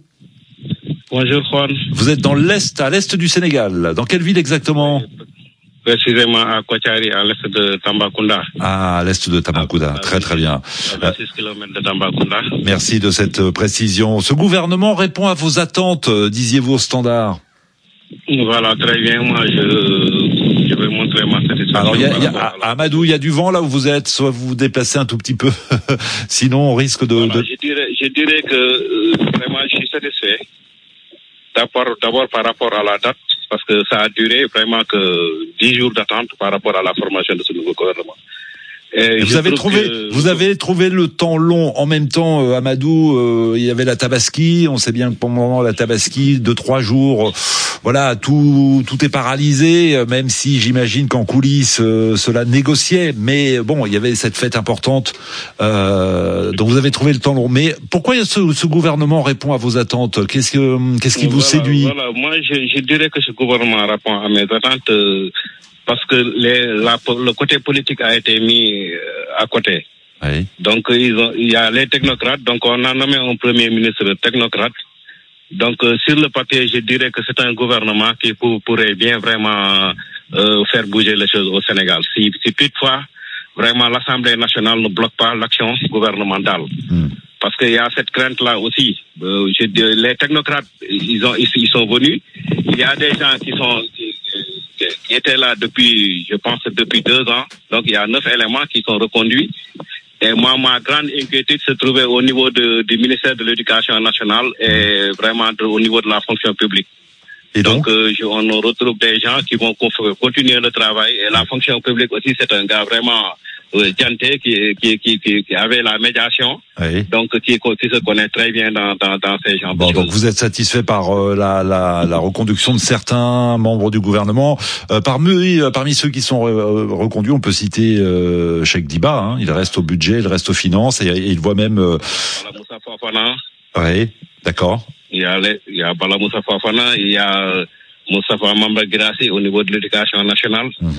Bonjour Juan. Vous êtes dans l'est, à l'est du Sénégal. Dans quelle ville exactement ? Précisément à Kotiari, à l'est de Tambacounda. Ah, à l'est de Tambacounda. À, très très bien. À vingt-six kilomètres de Tambacounda. Merci de cette précision. Ce gouvernement répond à vos attentes, disiez-vous au standard. Voilà, très bien. Moi, je, je vais montrer ma satisfaction. Alors, il y a, y a, Amadou, il y a du vent là où vous êtes, soit vous vous déplacez un tout petit peu. Sinon, on risque de... Voilà, de... Je, dirais, je dirais que euh, vraiment, je suis satisfait. D'abord, d'abord par rapport à la date, parce que ça a duré vraiment que dix jours d'attente par rapport à la formation de ce nouveau gouvernement. Et vous avez trouvé, que... vous avez trouvé le temps long. En même temps, euh, Amadou, euh, il y avait la Tabaski. On sait bien que pendant la Tabaski, deux trois jours, euh, voilà, tout tout est paralysé. Même si j'imagine qu'en coulisses, euh, cela négociait. Mais bon, il y avait cette fête importante. Euh, donc vous avez trouvé le temps long. Mais pourquoi ce, ce gouvernement répond à vos attentes ? Qu'est-ce que qu'est-ce qui vous voilà, séduit ? Voilà, moi je, je dirais que ce gouvernement répond à mes attentes. Euh... Parce que les, la, le côté politique a été mis à côté. Oui. Donc ils ont, il y a les technocrates. Donc on a nommé un premier ministre technocrate. Donc euh, sur le papier, je dirais que c'est un gouvernement qui pour, pourrait bien vraiment euh, faire bouger les choses au Sénégal. Si, si toutefois vraiment l'Assemblée nationale ne bloque pas l'action gouvernementale. Mm. Parce qu'il y a cette crainte-là aussi. Euh, je, les technocrates, ils ont, ils, ils sont venus. Il y a des gens qui sont qui, qui étaient là depuis, je pense, depuis deux ans. Donc, il y a neuf éléments qui sont reconduits. Et moi, ma grande inquiétude se trouvait au niveau de, du ministère de l'Éducation nationale et vraiment de, au niveau de la fonction publique. Et donc, donc euh, je, on retrouve des gens qui vont continuer le travail. Et la fonction publique aussi, c'est un gars vraiment euh, Dianté qui, qui, qui, qui, qui avait la médiation. Oui. Donc, qui, qui se connaît très bien dans, dans, dans ces gens. Bon, donc vous êtes satisfait par euh, la, la, la reconduction de certains membres du gouvernement. Euh, parmi, parmi ceux qui sont euh, reconduits, on peut citer euh, Cheikh Diba. Hein, il reste au budget, il reste aux finances et, et il voit même... Euh... Bala Moussa Fofana. Oui, d'accord. Il y a, les, il y a Bala Moussa Fofana, il y a Moustapha Mamba Guirassy au niveau de l'éducation nationale. Mm-hmm.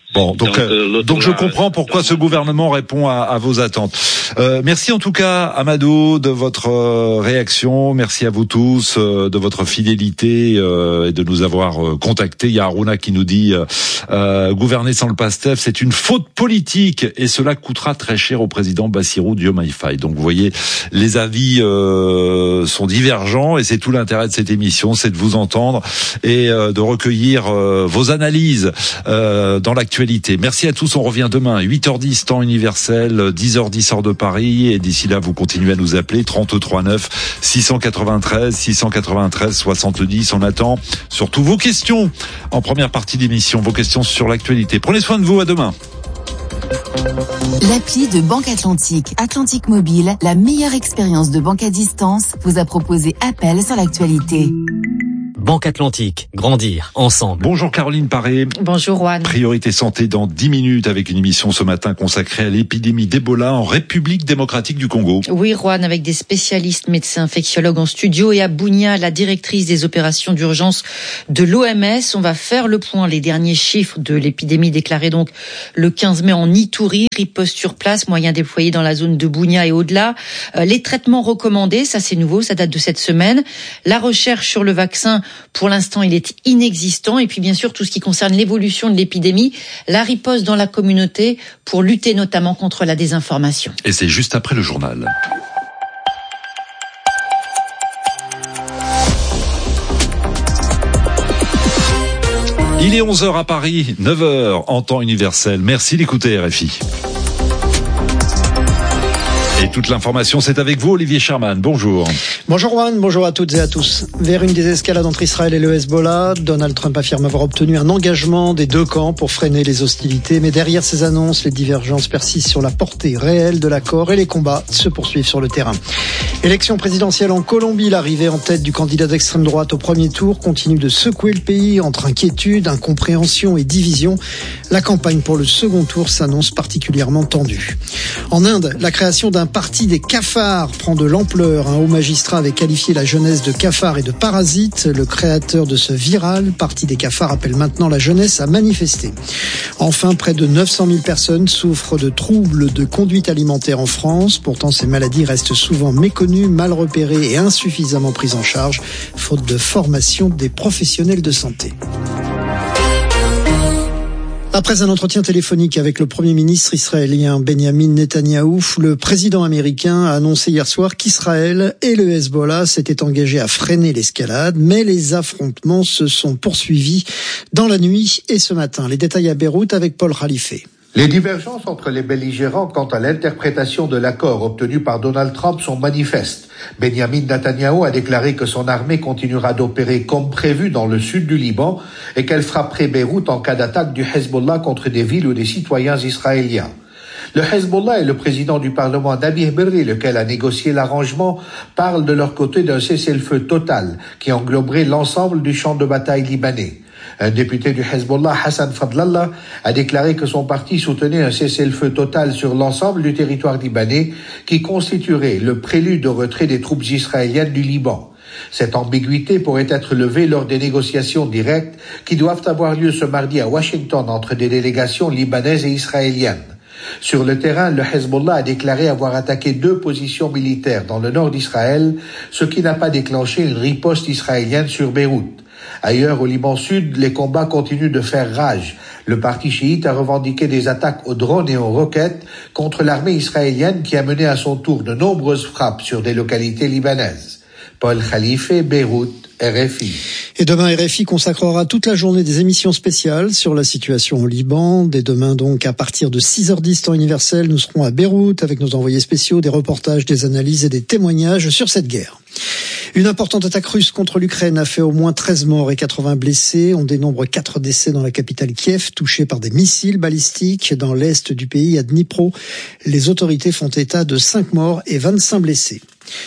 Bon, donc, donc, euh, donc je comprends pourquoi ce gouvernement répond à, à vos attentes. Euh, merci en tout cas, Amadou, de votre euh, réaction. Merci à vous tous euh, de votre fidélité euh, et de nous avoir euh, contactés. Il y a Aruna qui nous dit euh, euh, gouverner sans le PASTEF, c'est une faute politique et cela coûtera très cher au président Bassirou Diomaye Faye. Donc vous voyez, les avis euh, sont divergents et c'est tout l'intérêt de cette émission, c'est de vous entendre et euh, de recueillir euh, vos analyses euh, dans l'actualité. Merci à tous, on revient demain, huit heures dix, temps universel, dix heures dix, heure de Paris, et d'ici là, vous continuez à nous appeler, trente-trois neuf, six cent quatre-vingt-treize, six cent quatre-vingt-treize, soixante-dix, on attend surtout vos questions en première partie d'émission, vos questions sur l'actualité. Prenez soin de vous, à demain. L'appli de Banque Atlantique, Atlantique Mobile, la meilleure expérience de banque à distance, vous a proposé Appel sur l'actualité. Banque Atlantique, grandir ensemble. Bonjour Caroline Paré. Bonjour Juan. Priorité santé dans dix minutes avec une émission ce matin consacrée à l'épidémie d'Ebola en République démocratique du Congo. Oui Juan, avec des spécialistes médecins infectiologues en studio et à Bounia, la directrice des opérations d'urgence de l'O M S. On va faire le point. Les derniers chiffres de l'épidémie déclarés donc le quinze mai en Ituri. Riposte sur place, moyens déployés dans la zone de Bounia et au-delà. Euh, les traitements recommandés, ça c'est nouveau, ça date de cette semaine. La recherche sur le vaccin, pour l'instant, il est inexistant. Et puis, bien sûr, tout ce qui concerne l'évolution de l'épidémie, la riposte dans la communauté pour lutter notamment contre la désinformation. Et c'est juste après le journal. Il est onze heures à Paris, neuf heures en temps universel. Merci d'écouter R F I. Et toute l'information, c'est avec vous, Olivier Sherman. Bonjour. Bonjour Juan, bonjour à toutes et à tous. Vers une désescalade entre Israël et le Hezbollah, Donald Trump affirme avoir obtenu un engagement des deux camps pour freiner les hostilités. Mais derrière ces annonces, les divergences persistent sur la portée réelle de l'accord et les combats se poursuivent sur le terrain. Élection présidentielle en Colombie, l'arrivée en tête du candidat d'extrême droite au premier tour continue de secouer le pays entre inquiétude, incompréhension et division. La campagne pour le second tour s'annonce particulièrement tendue. En Inde, la création d'un parti des cafards prend de l'ampleur. Un haut magistrat avait qualifié la jeunesse de cafards et de parasites. Le créateur de ce viral parti des cafards appelle maintenant la jeunesse à manifester. Enfin, près de neuf cent mille personnes souffrent de troubles de conduite alimentaire en France. Pourtant, ces maladies restent souvent méconnues, mal repérées et insuffisamment prises en charge, faute de formation des professionnels de santé. Après un entretien téléphonique avec le Premier ministre israélien Benjamin Netanyahou, le président américain a annoncé hier soir qu'Israël et le Hezbollah s'étaient engagés à freiner l'escalade, mais les affrontements se sont poursuivis dans la nuit et ce matin. Les détails à Beyrouth avec Paul Khalife. Les divergences entre les belligérants quant à l'interprétation de l'accord obtenu par Donald Trump sont manifestes. Benjamin Netanyahou a déclaré que son armée continuera d'opérer comme prévu dans le sud du Liban et qu'elle frapperait Beyrouth en cas d'attaque du Hezbollah contre des villes ou des citoyens israéliens. Le Hezbollah et le président du Parlement, Nabih Berri, lequel a négocié l'arrangement, parlent de leur côté d'un cessez-le-feu total qui engloberait l'ensemble du champ de bataille libanais. Un député du Hezbollah, Hassan Fadlallah, a déclaré que son parti soutenait un cessez-le-feu total sur l'ensemble du territoire libanais qui constituerait le prélude au retrait des troupes israéliennes du Liban. Cette ambiguïté pourrait être levée lors des négociations directes qui doivent avoir lieu ce mardi à Washington entre des délégations libanaises et israéliennes. Sur le terrain, le Hezbollah a déclaré avoir attaqué deux positions militaires dans le nord d'Israël, ce qui n'a pas déclenché une riposte israélienne sur Beyrouth. Ailleurs, au Liban Sud, les combats continuent de faire rage. Le parti chiite a revendiqué des attaques aux drones et aux roquettes contre l'armée israélienne qui a mené à son tour de nombreuses frappes sur des localités libanaises. Paul Khalife, Beyrouth, R F I. Et demain, R F I consacrera toute la journée des émissions spéciales sur la situation au Liban. Dès demain, donc, à partir de six heures dix temps universel, nous serons à Beyrouth avec nos envoyés spéciaux, des reportages, des analyses et des témoignages sur cette guerre. Une importante attaque russe contre l'Ukraine a fait au moins treize morts et quatre-vingts blessés. On dénombre quatre décès dans la capitale Kiev, touchée par des missiles balistiques. Dans l'est du pays, à Dnipro, les autorités font état de cinq morts et vingt-cinq blessés.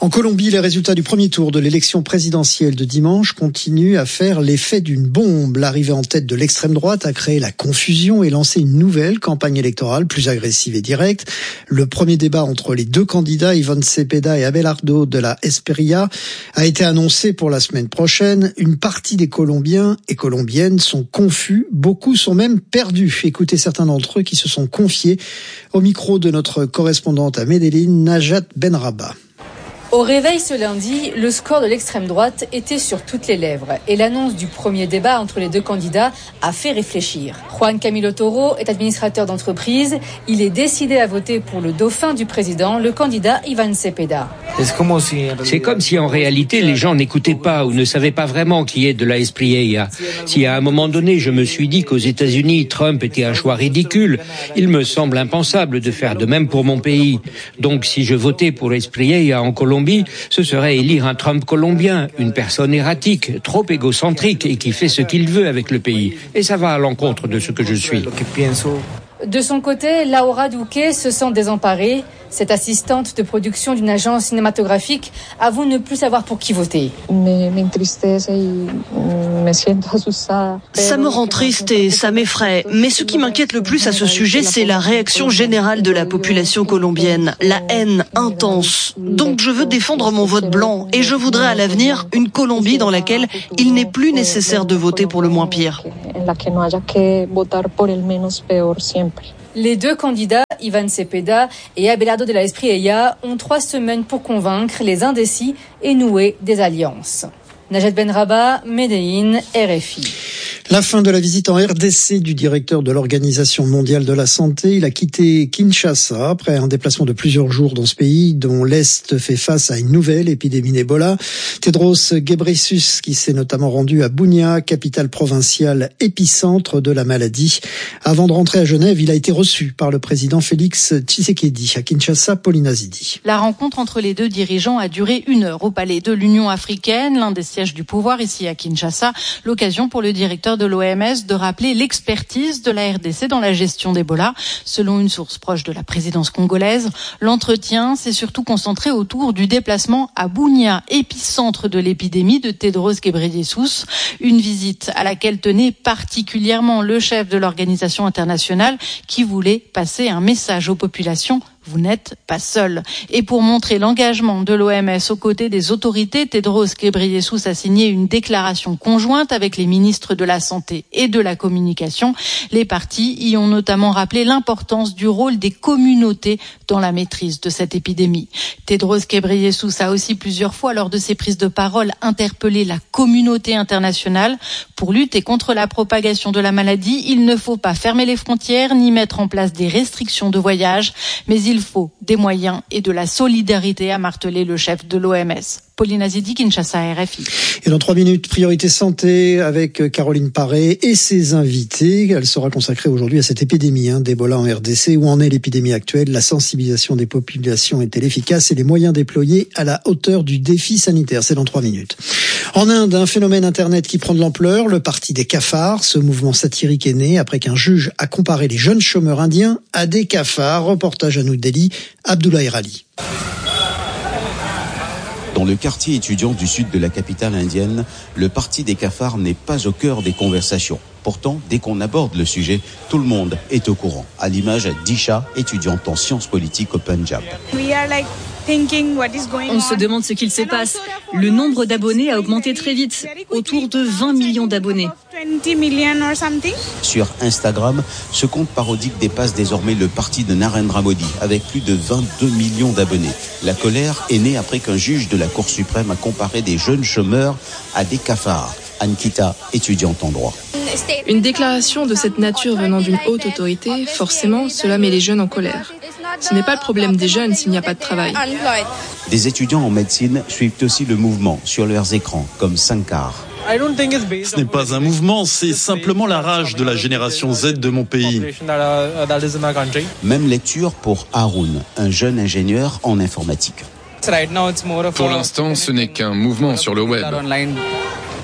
En Colombie, les résultats du premier tour de l'élection présidentielle de dimanche continuent à faire l'effet d'une bombe. L'arrivée en tête de l'extrême droite a créé la confusion et lancé une nouvelle campagne électorale plus agressive et directe. Le premier débat entre les deux candidats, Iván Cepeda et Abelardo de la Espriella, a été annoncé pour la semaine prochaine. Une partie des Colombiens et Colombiennes sont confus. Beaucoup sont même perdus. Écoutez certains d'entre eux qui se sont confiés au micro de notre correspondante à Medellín, Najat Benraba. Au réveil ce lundi, le score de l'extrême droite était sur toutes les lèvres et l'annonce du premier débat entre les deux candidats a fait réfléchir. Juan Camilo Toro est administrateur d'entreprise. Il est décidé à voter pour le dauphin du président, le candidat Iván Cepeda. C'est comme si en réalité les gens n'écoutaient pas ou ne savaient pas vraiment qui est de la Espriella. Si à un moment donné je me suis dit qu'aux États-Unis Trump était un choix ridicule, il me semble impensable de faire de même pour mon pays. Donc si je votais pour Espriella en Colombie, ce serait élire un Trump colombien, une personne erratique, trop égocentrique et qui fait ce qu'il veut avec le pays. Et ça va à l'encontre de ce que je suis. De son côté, Laura Duque se sent désemparée. Cette assistante de production d'une agence cinématographique avoue ne plus savoir pour qui voter. Ça me rend triste et ça m'effraie. Mais ce qui m'inquiète le plus à ce sujet, c'est la réaction générale de la population colombienne. La haine intense. Donc je veux défendre mon vote blanc et je voudrais à l'avenir une Colombie dans laquelle il n'est plus nécessaire de voter pour le moins pire. Les deux candidats, Iván Cepeda et Abelardo de la Espriella, ont trois semaines pour convaincre les indécis et nouer des alliances. Najat Benraba, Medellín, R F I. La fin de la visite en R D C du directeur de l'Organisation mondiale de la santé. Il a quitté Kinshasa après un déplacement de plusieurs jours dans ce pays dont l'Est fait face à une nouvelle épidémie d'Ebola. Tedros Ghebreyesus qui s'est notamment rendu à Bunia, capitale provinciale épicentre de la maladie. Avant de rentrer à Genève, il a été reçu par le président Félix Tshisekedi à Kinshasa, Paulina Zidi. La rencontre entre les deux dirigeants a duré une heure au palais de l'Union africaine, l'un des sièges du pouvoir ici à Kinshasa. L'occasion pour le directeur de l'O M S de rappeler l'expertise de la R D C dans la gestion d'Ebola. Selon une source proche de la présidence congolaise, l'entretien s'est surtout concentré autour du déplacement à Bunia, épicentre de l'épidémie de Tedros Ghebreyesus. Une visite à laquelle tenait particulièrement le chef de l'organisation internationale qui voulait passer un message aux populations. Vous n'êtes pas seul. Et pour montrer l'engagement de l'O M S aux côtés des autorités, Tedros Ghebreyesus a signé une déclaration conjointe avec les ministres de la Santé et de la Communication. Les partis y ont notamment rappelé l'importance du rôle des communautés dans la maîtrise de cette épidémie. Tedros Ghebreyesus a aussi plusieurs fois, lors de ses prises de parole, interpellé la communauté internationale. Pour lutter contre la propagation de la maladie, il ne faut pas fermer les frontières ni mettre en place des restrictions de voyage, mais il Il faut des moyens et de la solidarité, a martelé le chef de l'O M S. Paulina Zidi, Kinshasa, R F I. Et dans trois minutes, priorité santé avec Caroline Paré et ses invités. Elle sera consacrée aujourd'hui à cette épidémie hein, d'Ebola en R D C. Où en est l'épidémie actuelle? La sensibilisation des populations est-elle efficace et les moyens déployés à la hauteur du défi sanitaire? C'est dans trois minutes. En Inde, un phénomène Internet qui prend de l'ampleur, le parti des cafards. Ce mouvement satirique est né après qu'un juge a comparé les jeunes chômeurs indiens à des cafards. Reportage à New Delhi, Abdoulaye Rali. Dans le quartier étudiant du sud de la capitale indienne, le parti des cafards n'est pas au cœur des conversations. Pourtant, dès qu'on aborde le sujet, tout le monde est au courant, à l'image d'Isha, étudiante en sciences politiques au Punjab. On se demande ce qu'il se passe. Le nombre d'abonnés a augmenté très vite, autour de vingt millions d'abonnés. Sur Instagram, ce compte parodique dépasse désormais le parti de Narendra Modi, avec plus de vingt-deux millions d'abonnés. La colère est née après qu'un juge de la Cour suprême a comparé des jeunes chômeurs à des cafards. Ankita, étudiante en droit. Une déclaration de cette nature venant d'une haute autorité, forcément, cela met les jeunes en colère. Ce n'est pas le problème des jeunes s'il n'y a pas de travail. Des étudiants en médecine suivent aussi le mouvement sur leurs écrans, comme Sankar. Ce n'est pas un mouvement, c'est simplement la rage de la génération Z de mon pays. Même lecture pour Arun, un jeune ingénieur en informatique. Pour l'instant, ce n'est qu'un mouvement sur le web.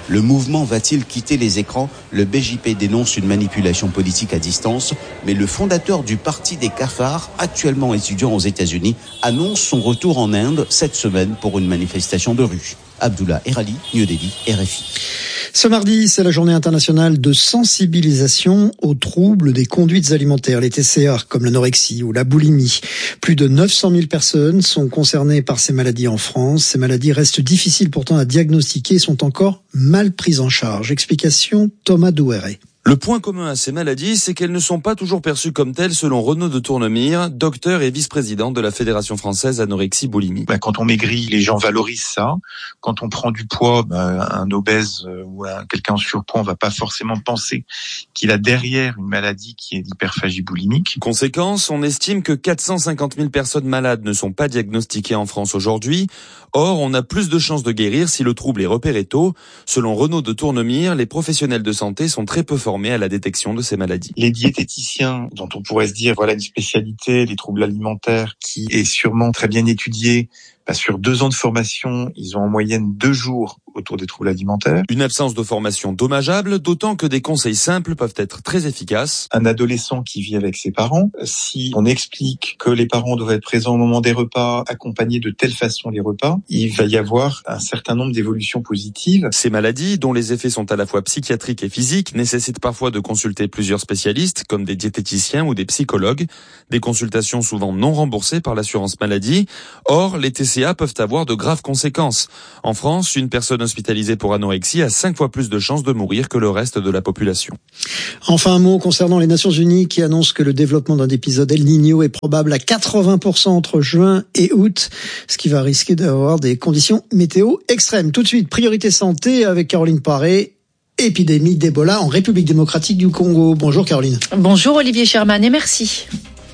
Le mouvement va-t-il quitter les écrans ? Le B J P dénonce une manipulation politique à distance, mais le fondateur du Parti des cafards, actuellement étudiant aux États-Unis, annonce son retour en Inde cette semaine pour une manifestation de rue. Abdullah Erali, New Delhi, R F I. Ce mardi, c'est la journée internationale de sensibilisation aux troubles des conduites alimentaires, les T C A, comme l'anorexie ou la boulimie. Plus de neuf cent mille personnes sont concernées par ces maladies en France. Ces maladies restent difficiles pourtant à diagnostiquer et sont encore mal prises en charge. Explication Thomas Douéret. Le point commun à ces maladies, c'est qu'elles ne sont pas toujours perçues comme telles selon Renaud de Tournemire, docteur et vice-président de la Fédération française anorexie-boulimie. Ben, quand on maigrit, les gens valorisent ça. Quand on prend du poids, ben, un obèse ou un, quelqu'un en surpoids, on va pas forcément penser qu'il a derrière une maladie qui est l'hyperphagie boulimique. Conséquence, on estime que quatre cent cinquante mille personnes malades ne sont pas diagnostiquées en France aujourd'hui. Or, on a plus de chances de guérir si le trouble est repéré tôt. Selon Renaud de Tournemire, les professionnels de santé sont très peu formés à la détection de ces maladies. Les diététiciens, dont on pourrait se dire, voilà une spécialité, les troubles alimentaires, qui est sûrement très bien étudiée, bah, sur deux ans de formation, ils ont en moyenne deux jours autour des troubles alimentaires. Une absence de formation dommageable, d'autant que des conseils simples peuvent être très efficaces. Un adolescent qui vit avec ses parents, si on explique que les parents doivent être présents au moment des repas, accompagner de telle façon les repas, il va y avoir un certain nombre d'évolutions positives. Ces maladies, dont les effets sont à la fois psychiatriques et physiques, nécessitent parfois de consulter plusieurs spécialistes, comme des diététiciens ou des psychologues, des consultations souvent non remboursées par l'assurance maladie. Or, les T C A peuvent avoir de graves conséquences. En France, une personne hospitalisée pour anorexie a cinq fois plus de chances de mourir que le reste de la population. Enfin, un mot concernant les Nations Unies qui annoncent que le développement d'un épisode El Niño est probable à quatre-vingts pour cent entre juin et août, ce qui va risquer d'avoir des conditions météo extrêmes. Tout de suite, priorité santé avec Caroline Paré. Épidémie d'Ebola en République démocratique du Congo. Bonjour Caroline. Bonjour Olivier Sherman et merci.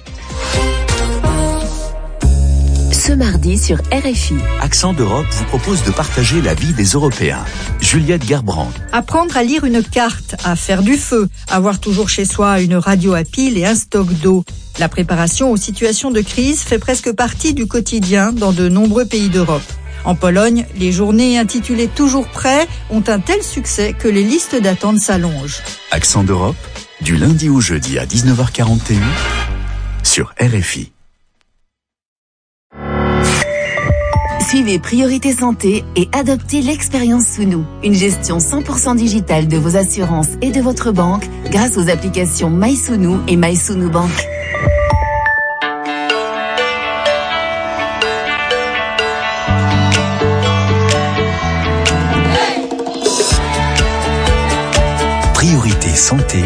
Ce mardi sur R F I. Accent d'Europe vous propose de partager la vie des Européens. Juliette Gerbrand. Apprendre à lire une carte, à faire du feu, avoir toujours chez soi une radio à pile et un stock d'eau. La préparation aux situations de crise fait presque partie du quotidien dans de nombreux pays d'Europe. En Pologne, les journées intitulées Toujours prêt ont un tel succès que les listes d'attente s'allongent. Accent d'Europe, du lundi au jeudi à dix-neuf heures quarante et un sur R F I. Suivez Priorité Santé et adoptez l'expérience Sounou, une gestion cent pour cent digitale de vos assurances et de votre banque grâce aux applications MySounou et MySounou Bank. Priorité Santé,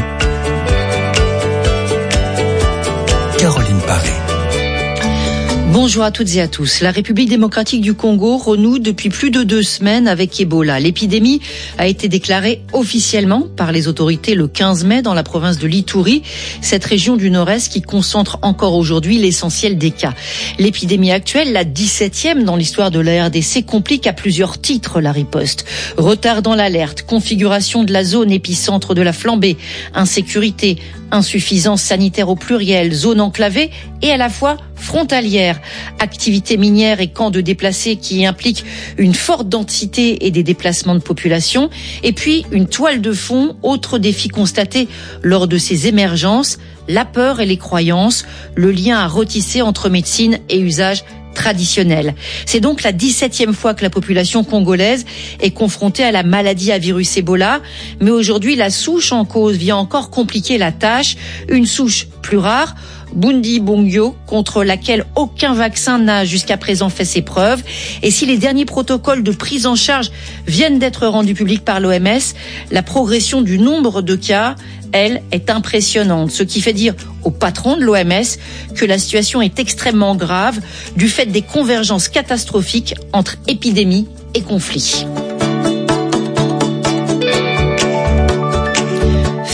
Caroline Paré. Bonjour à toutes et à tous. La République démocratique du Congo renoue depuis plus de deux semaines avec Ebola. L'épidémie a été déclarée officiellement par les autorités le quinze mai dans la province de l'Ituri, cette région du nord-est qui concentre encore aujourd'hui l'essentiel des cas. L'épidémie actuelle, la dix-septième dans l'histoire de la R D C, complique à plusieurs titres la riposte. Retard dans l'alerte, configuration de la zone épicentre de la flambée, insécurité, insuffisance sanitaire au pluriel, zone enclavée et à la fois frontalière, activités minières et camps de déplacés qui impliquent une forte densité et des déplacements de population, et puis une toile de fond, autre défi constaté lors de ces émergences, la peur et les croyances, le lien à retisser entre médecine et usage traditionnel. C'est donc la dix-septième fois que la population congolaise est confrontée à la maladie à virus Ebola, mais aujourd'hui la souche en cause vient encore compliquer la tâche, une souche plus rare, Bundibugyo, contre laquelle aucun vaccin n'a jusqu'à présent fait ses preuves. Et si les derniers protocoles de prise en charge viennent d'être rendus publics par l'O M S, la progression du nombre de cas, elle, est impressionnante. Ce qui fait dire au patron de l'O M S que la situation est extrêmement grave du fait des convergences catastrophiques entre épidémie et conflit.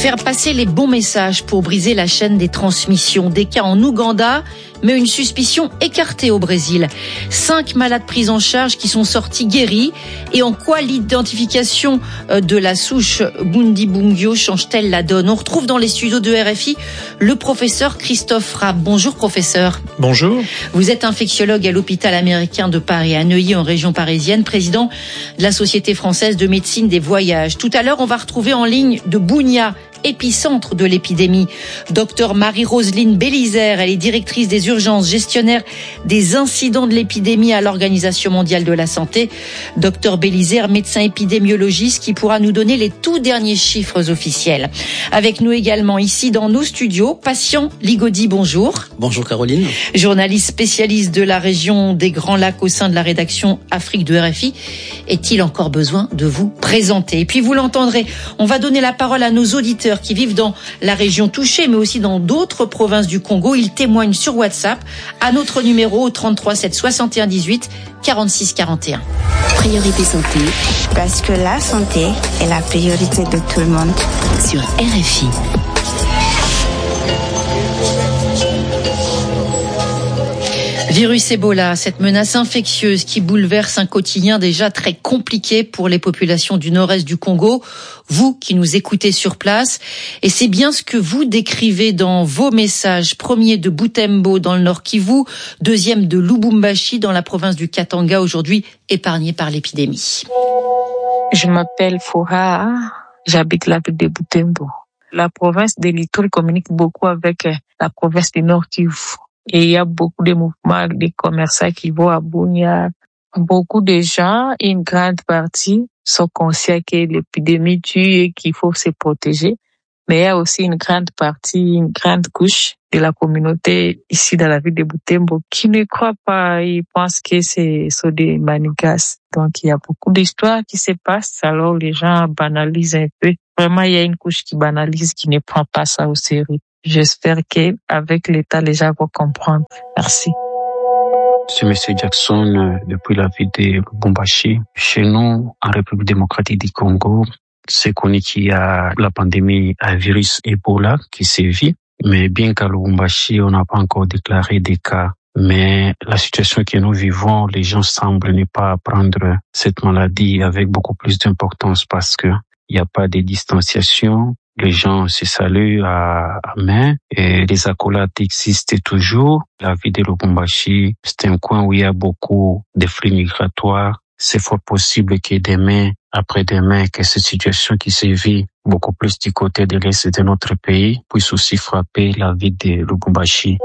Faire passer les bons messages pour briser la chaîne des transmissions. Des cas en Ouganda, mais une suspicion écartée au Brésil. Cinq malades pris en charge qui sont sortis guéris. Et en quoi l'identification de la souche Bundibugyo change-t-elle la donne? On retrouve dans les studios de R F I le professeur Christophe Rapp. Bonjour professeur. Bonjour. Vous êtes infectiologue à l'hôpital américain de Paris à Neuilly en région parisienne, président de la Société française de médecine des voyages. Tout à l'heure, on va retrouver en ligne de Bunia, épicentre de l'épidémie, docteur Marie-Roseline Bélizaire. Elle est directrice des urgences, gestionnaire des incidents de l'épidémie à l'Organisation mondiale de la santé. Docteur Bélizaire, médecin épidémiologiste qui pourra nous donner les tout derniers chiffres officiels. Avec nous également ici dans nos studios, Patient Ligodi, bonjour. Bonjour Caroline. Journaliste spécialiste de la région des Grands Lacs au sein de la rédaction Afrique de R F I. Est-il encore besoin de vous présenter? Et puis vous l'entendrez, on va donner la parole à nos auditeurs qui vivent dans la région touchée, mais aussi dans d'autres provinces du Congo. Ils témoignent sur WhatsApp à notre numéro trente-trois sept soixante et un dix-huit quarante-six quarante et un. Priorité santé, parce que la santé est la priorité de tout le monde. Sur R F I. Virus Ebola, cette menace infectieuse qui bouleverse un quotidien déjà très compliqué pour les populations du nord-est du Congo. Vous qui nous écoutez sur place, et c'est bien ce que vous décrivez dans vos messages. Premier de Butembo dans le Nord Kivu, deuxième de Lubumbashi dans la province du Katanga, aujourd'hui épargnée par l'épidémie. Je m'appelle Foura, j'habite la ville de Butembo. La province de l'Ituri communique beaucoup avec la province du Nord Kivu. Et il y a beaucoup de mouvements de commerçants qui vont à Bunia. Beaucoup de gens, une grande partie, sont conscients que l'épidémie tue et qu'il faut se protéger. Mais il y a aussi une grande partie, une grande couche de la communauté ici dans la ville de Butembo qui ne croient pas. Ils pensent que c'est sont des manigas. Donc il y a beaucoup d'histoires qui se passent. Alors les gens banalisent un peu. Vraiment, il y a une couche qui banalise, qui ne prend pas ça au sérieux. J'espère qu'avec l'État, les gens vont comprendre. Merci. C'est M. Jackson depuis la ville de Lubumbashi. Chez nous, en République démocratique du Congo, c'est connu qu'il y a la pandémie à virus Ebola qui sévit. Mais bien qu'à Lubumbashi, on n'a pas encore déclaré des cas. Mais la situation que nous vivons, les gens semblent ne pas prendre cette maladie avec beaucoup plus d'importance parce que il n'y a pas de distanciation. Les gens se saluent à, à main et les accolades existent toujours. La ville de Lubumbashi, c'est un coin où il y a beaucoup de flux migratoires. C'est fort possible que demain, après-demain, que cette situation qui se vit beaucoup plus du côté de l'est de notre pays puisse aussi frapper la ville de Lubumbashi.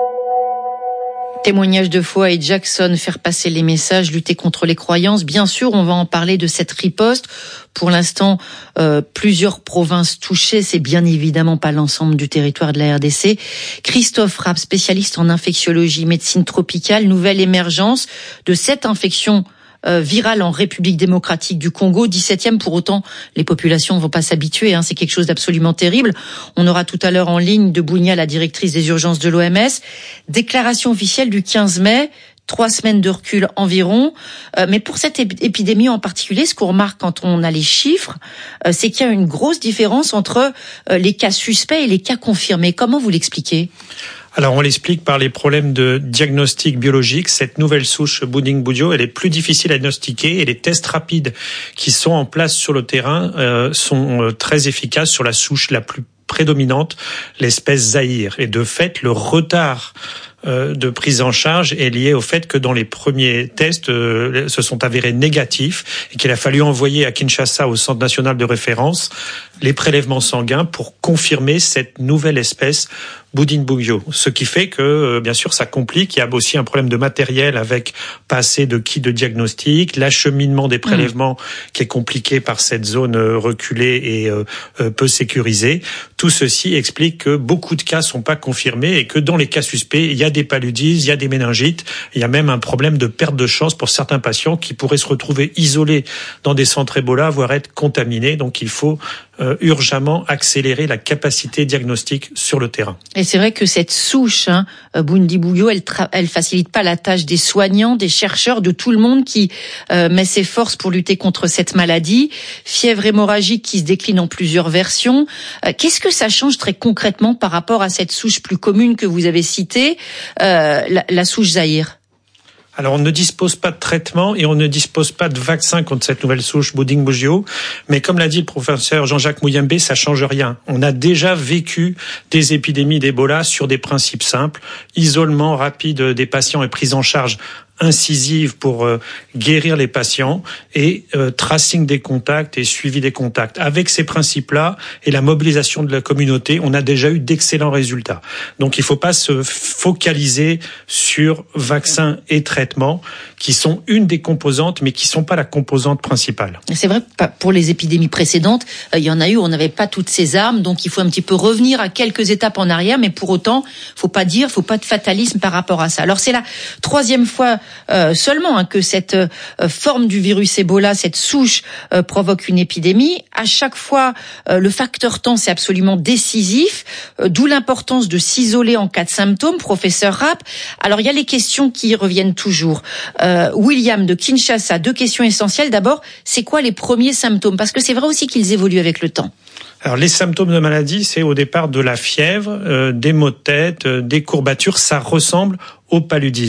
Témoignage de foi et Jackson, faire passer les messages, lutter contre les croyances. Bien sûr, on va en parler de cette riposte. Pour l'instant, euh, plusieurs provinces touchées. C'est bien évidemment pas l'ensemble du territoire de la R D C. Christophe Rapp, spécialiste en infectiologie, médecine tropicale, nouvelle émergence de cette infection Euh, virale en République démocratique du Congo, dix-septième. Pour autant, les populations ne vont pas s'habituer, hein, c'est quelque chose d'absolument terrible. On aura tout à l'heure en ligne de Bunia, la directrice des urgences de l'O M S. Déclaration officielle du quinze mai, trois semaines de recul environ. Euh, mais pour cette épidémie en particulier, ce qu'on remarque quand on a les chiffres, euh, c'est qu'il y a une grosse différence entre euh, les cas suspects et les cas confirmés. Comment vous l'expliquez ? Alors, on l'explique par les problèmes de diagnostic biologique. Cette nouvelle souche Bundibugyo, elle est plus difficile à diagnostiquer et les tests rapides qui sont en place sur le terrain euh, sont euh, très efficaces sur la souche la plus prédominante, l'espèce Zaïre. Et de fait, le retard euh, de prise en charge est lié au fait que dans les premiers tests euh, se sont avérés négatifs et qu'il a fallu envoyer à Kinshasa, au Centre national de référence, les prélèvements sanguins pour confirmer cette nouvelle espèce Bundibugyo. Ce qui fait que, euh, bien sûr, ça complique. Il y a aussi un problème de matériel avec pas assez de kits de diagnostic, l'acheminement des prélèvements mmh. qui est compliqué par cette zone euh, reculée et euh, euh, peu sécurisée. Tout ceci explique que beaucoup de cas sont pas confirmés et que dans les cas suspects, il y a des paludismes, il y a des méningites, il y a même un problème de perte de chance pour certains patients qui pourraient se retrouver isolés dans des centres Ebola, voire être contaminés. Donc il faut euh, urgemment accélérer la capacité diagnostique sur le terrain. Et c'est vrai que cette souche, hein, Bundibugyo, elle, tra- elle facilite pas la tâche des soignants, des chercheurs, de tout le monde qui euh, met ses forces pour lutter contre cette maladie. Fièvre hémorragique qui se décline en plusieurs versions. Euh, qu'est-ce que ça change très concrètement par rapport à cette souche plus commune que vous avez citée, euh, la, la souche Zaïre? Alors, on ne dispose pas de traitement et on ne dispose pas de vaccin contre cette nouvelle souche Bundibugyo. Mais comme l'a dit le professeur Jean-Jacques Muyembe, ça change rien. On a déjà vécu des épidémies d'Ebola sur des principes simples. Isolement rapide des patients et prise en charge incisive pour euh, guérir les patients et euh, tracing des contacts et suivi des contacts. Avec ces principes-là et la mobilisation de la communauté, on a déjà eu d'excellents résultats. Donc il ne faut pas se focaliser sur vaccins et traitements qui sont une des composantes mais qui ne sont pas la composante principale. C'est vrai, pour les épidémies précédentes, il y en a eu, on n'avait pas toutes ces armes, donc il faut un petit peu revenir à quelques étapes en arrière, mais pour autant, faut pas dire, faut pas de fatalisme par rapport à ça. Alors c'est la troisième fois Euh, seulement hein, que cette euh, forme du virus Ebola, cette souche euh, provoque une épidémie. À chaque fois, euh, le facteur temps, c'est absolument décisif, euh, d'où l'importance de s'isoler en cas de symptômes, professeur Rapp. Alors, il y a les questions qui reviennent toujours. Euh, William de Kinshasa, deux questions essentielles. D'abord, c'est quoi les premiers symptômes? Parce que c'est vrai aussi qu'ils évoluent avec le temps. Alors les symptômes de maladie, c'est au départ de la fièvre, euh, des maux de tête, euh, des courbatures, ça ressemble au paludisme.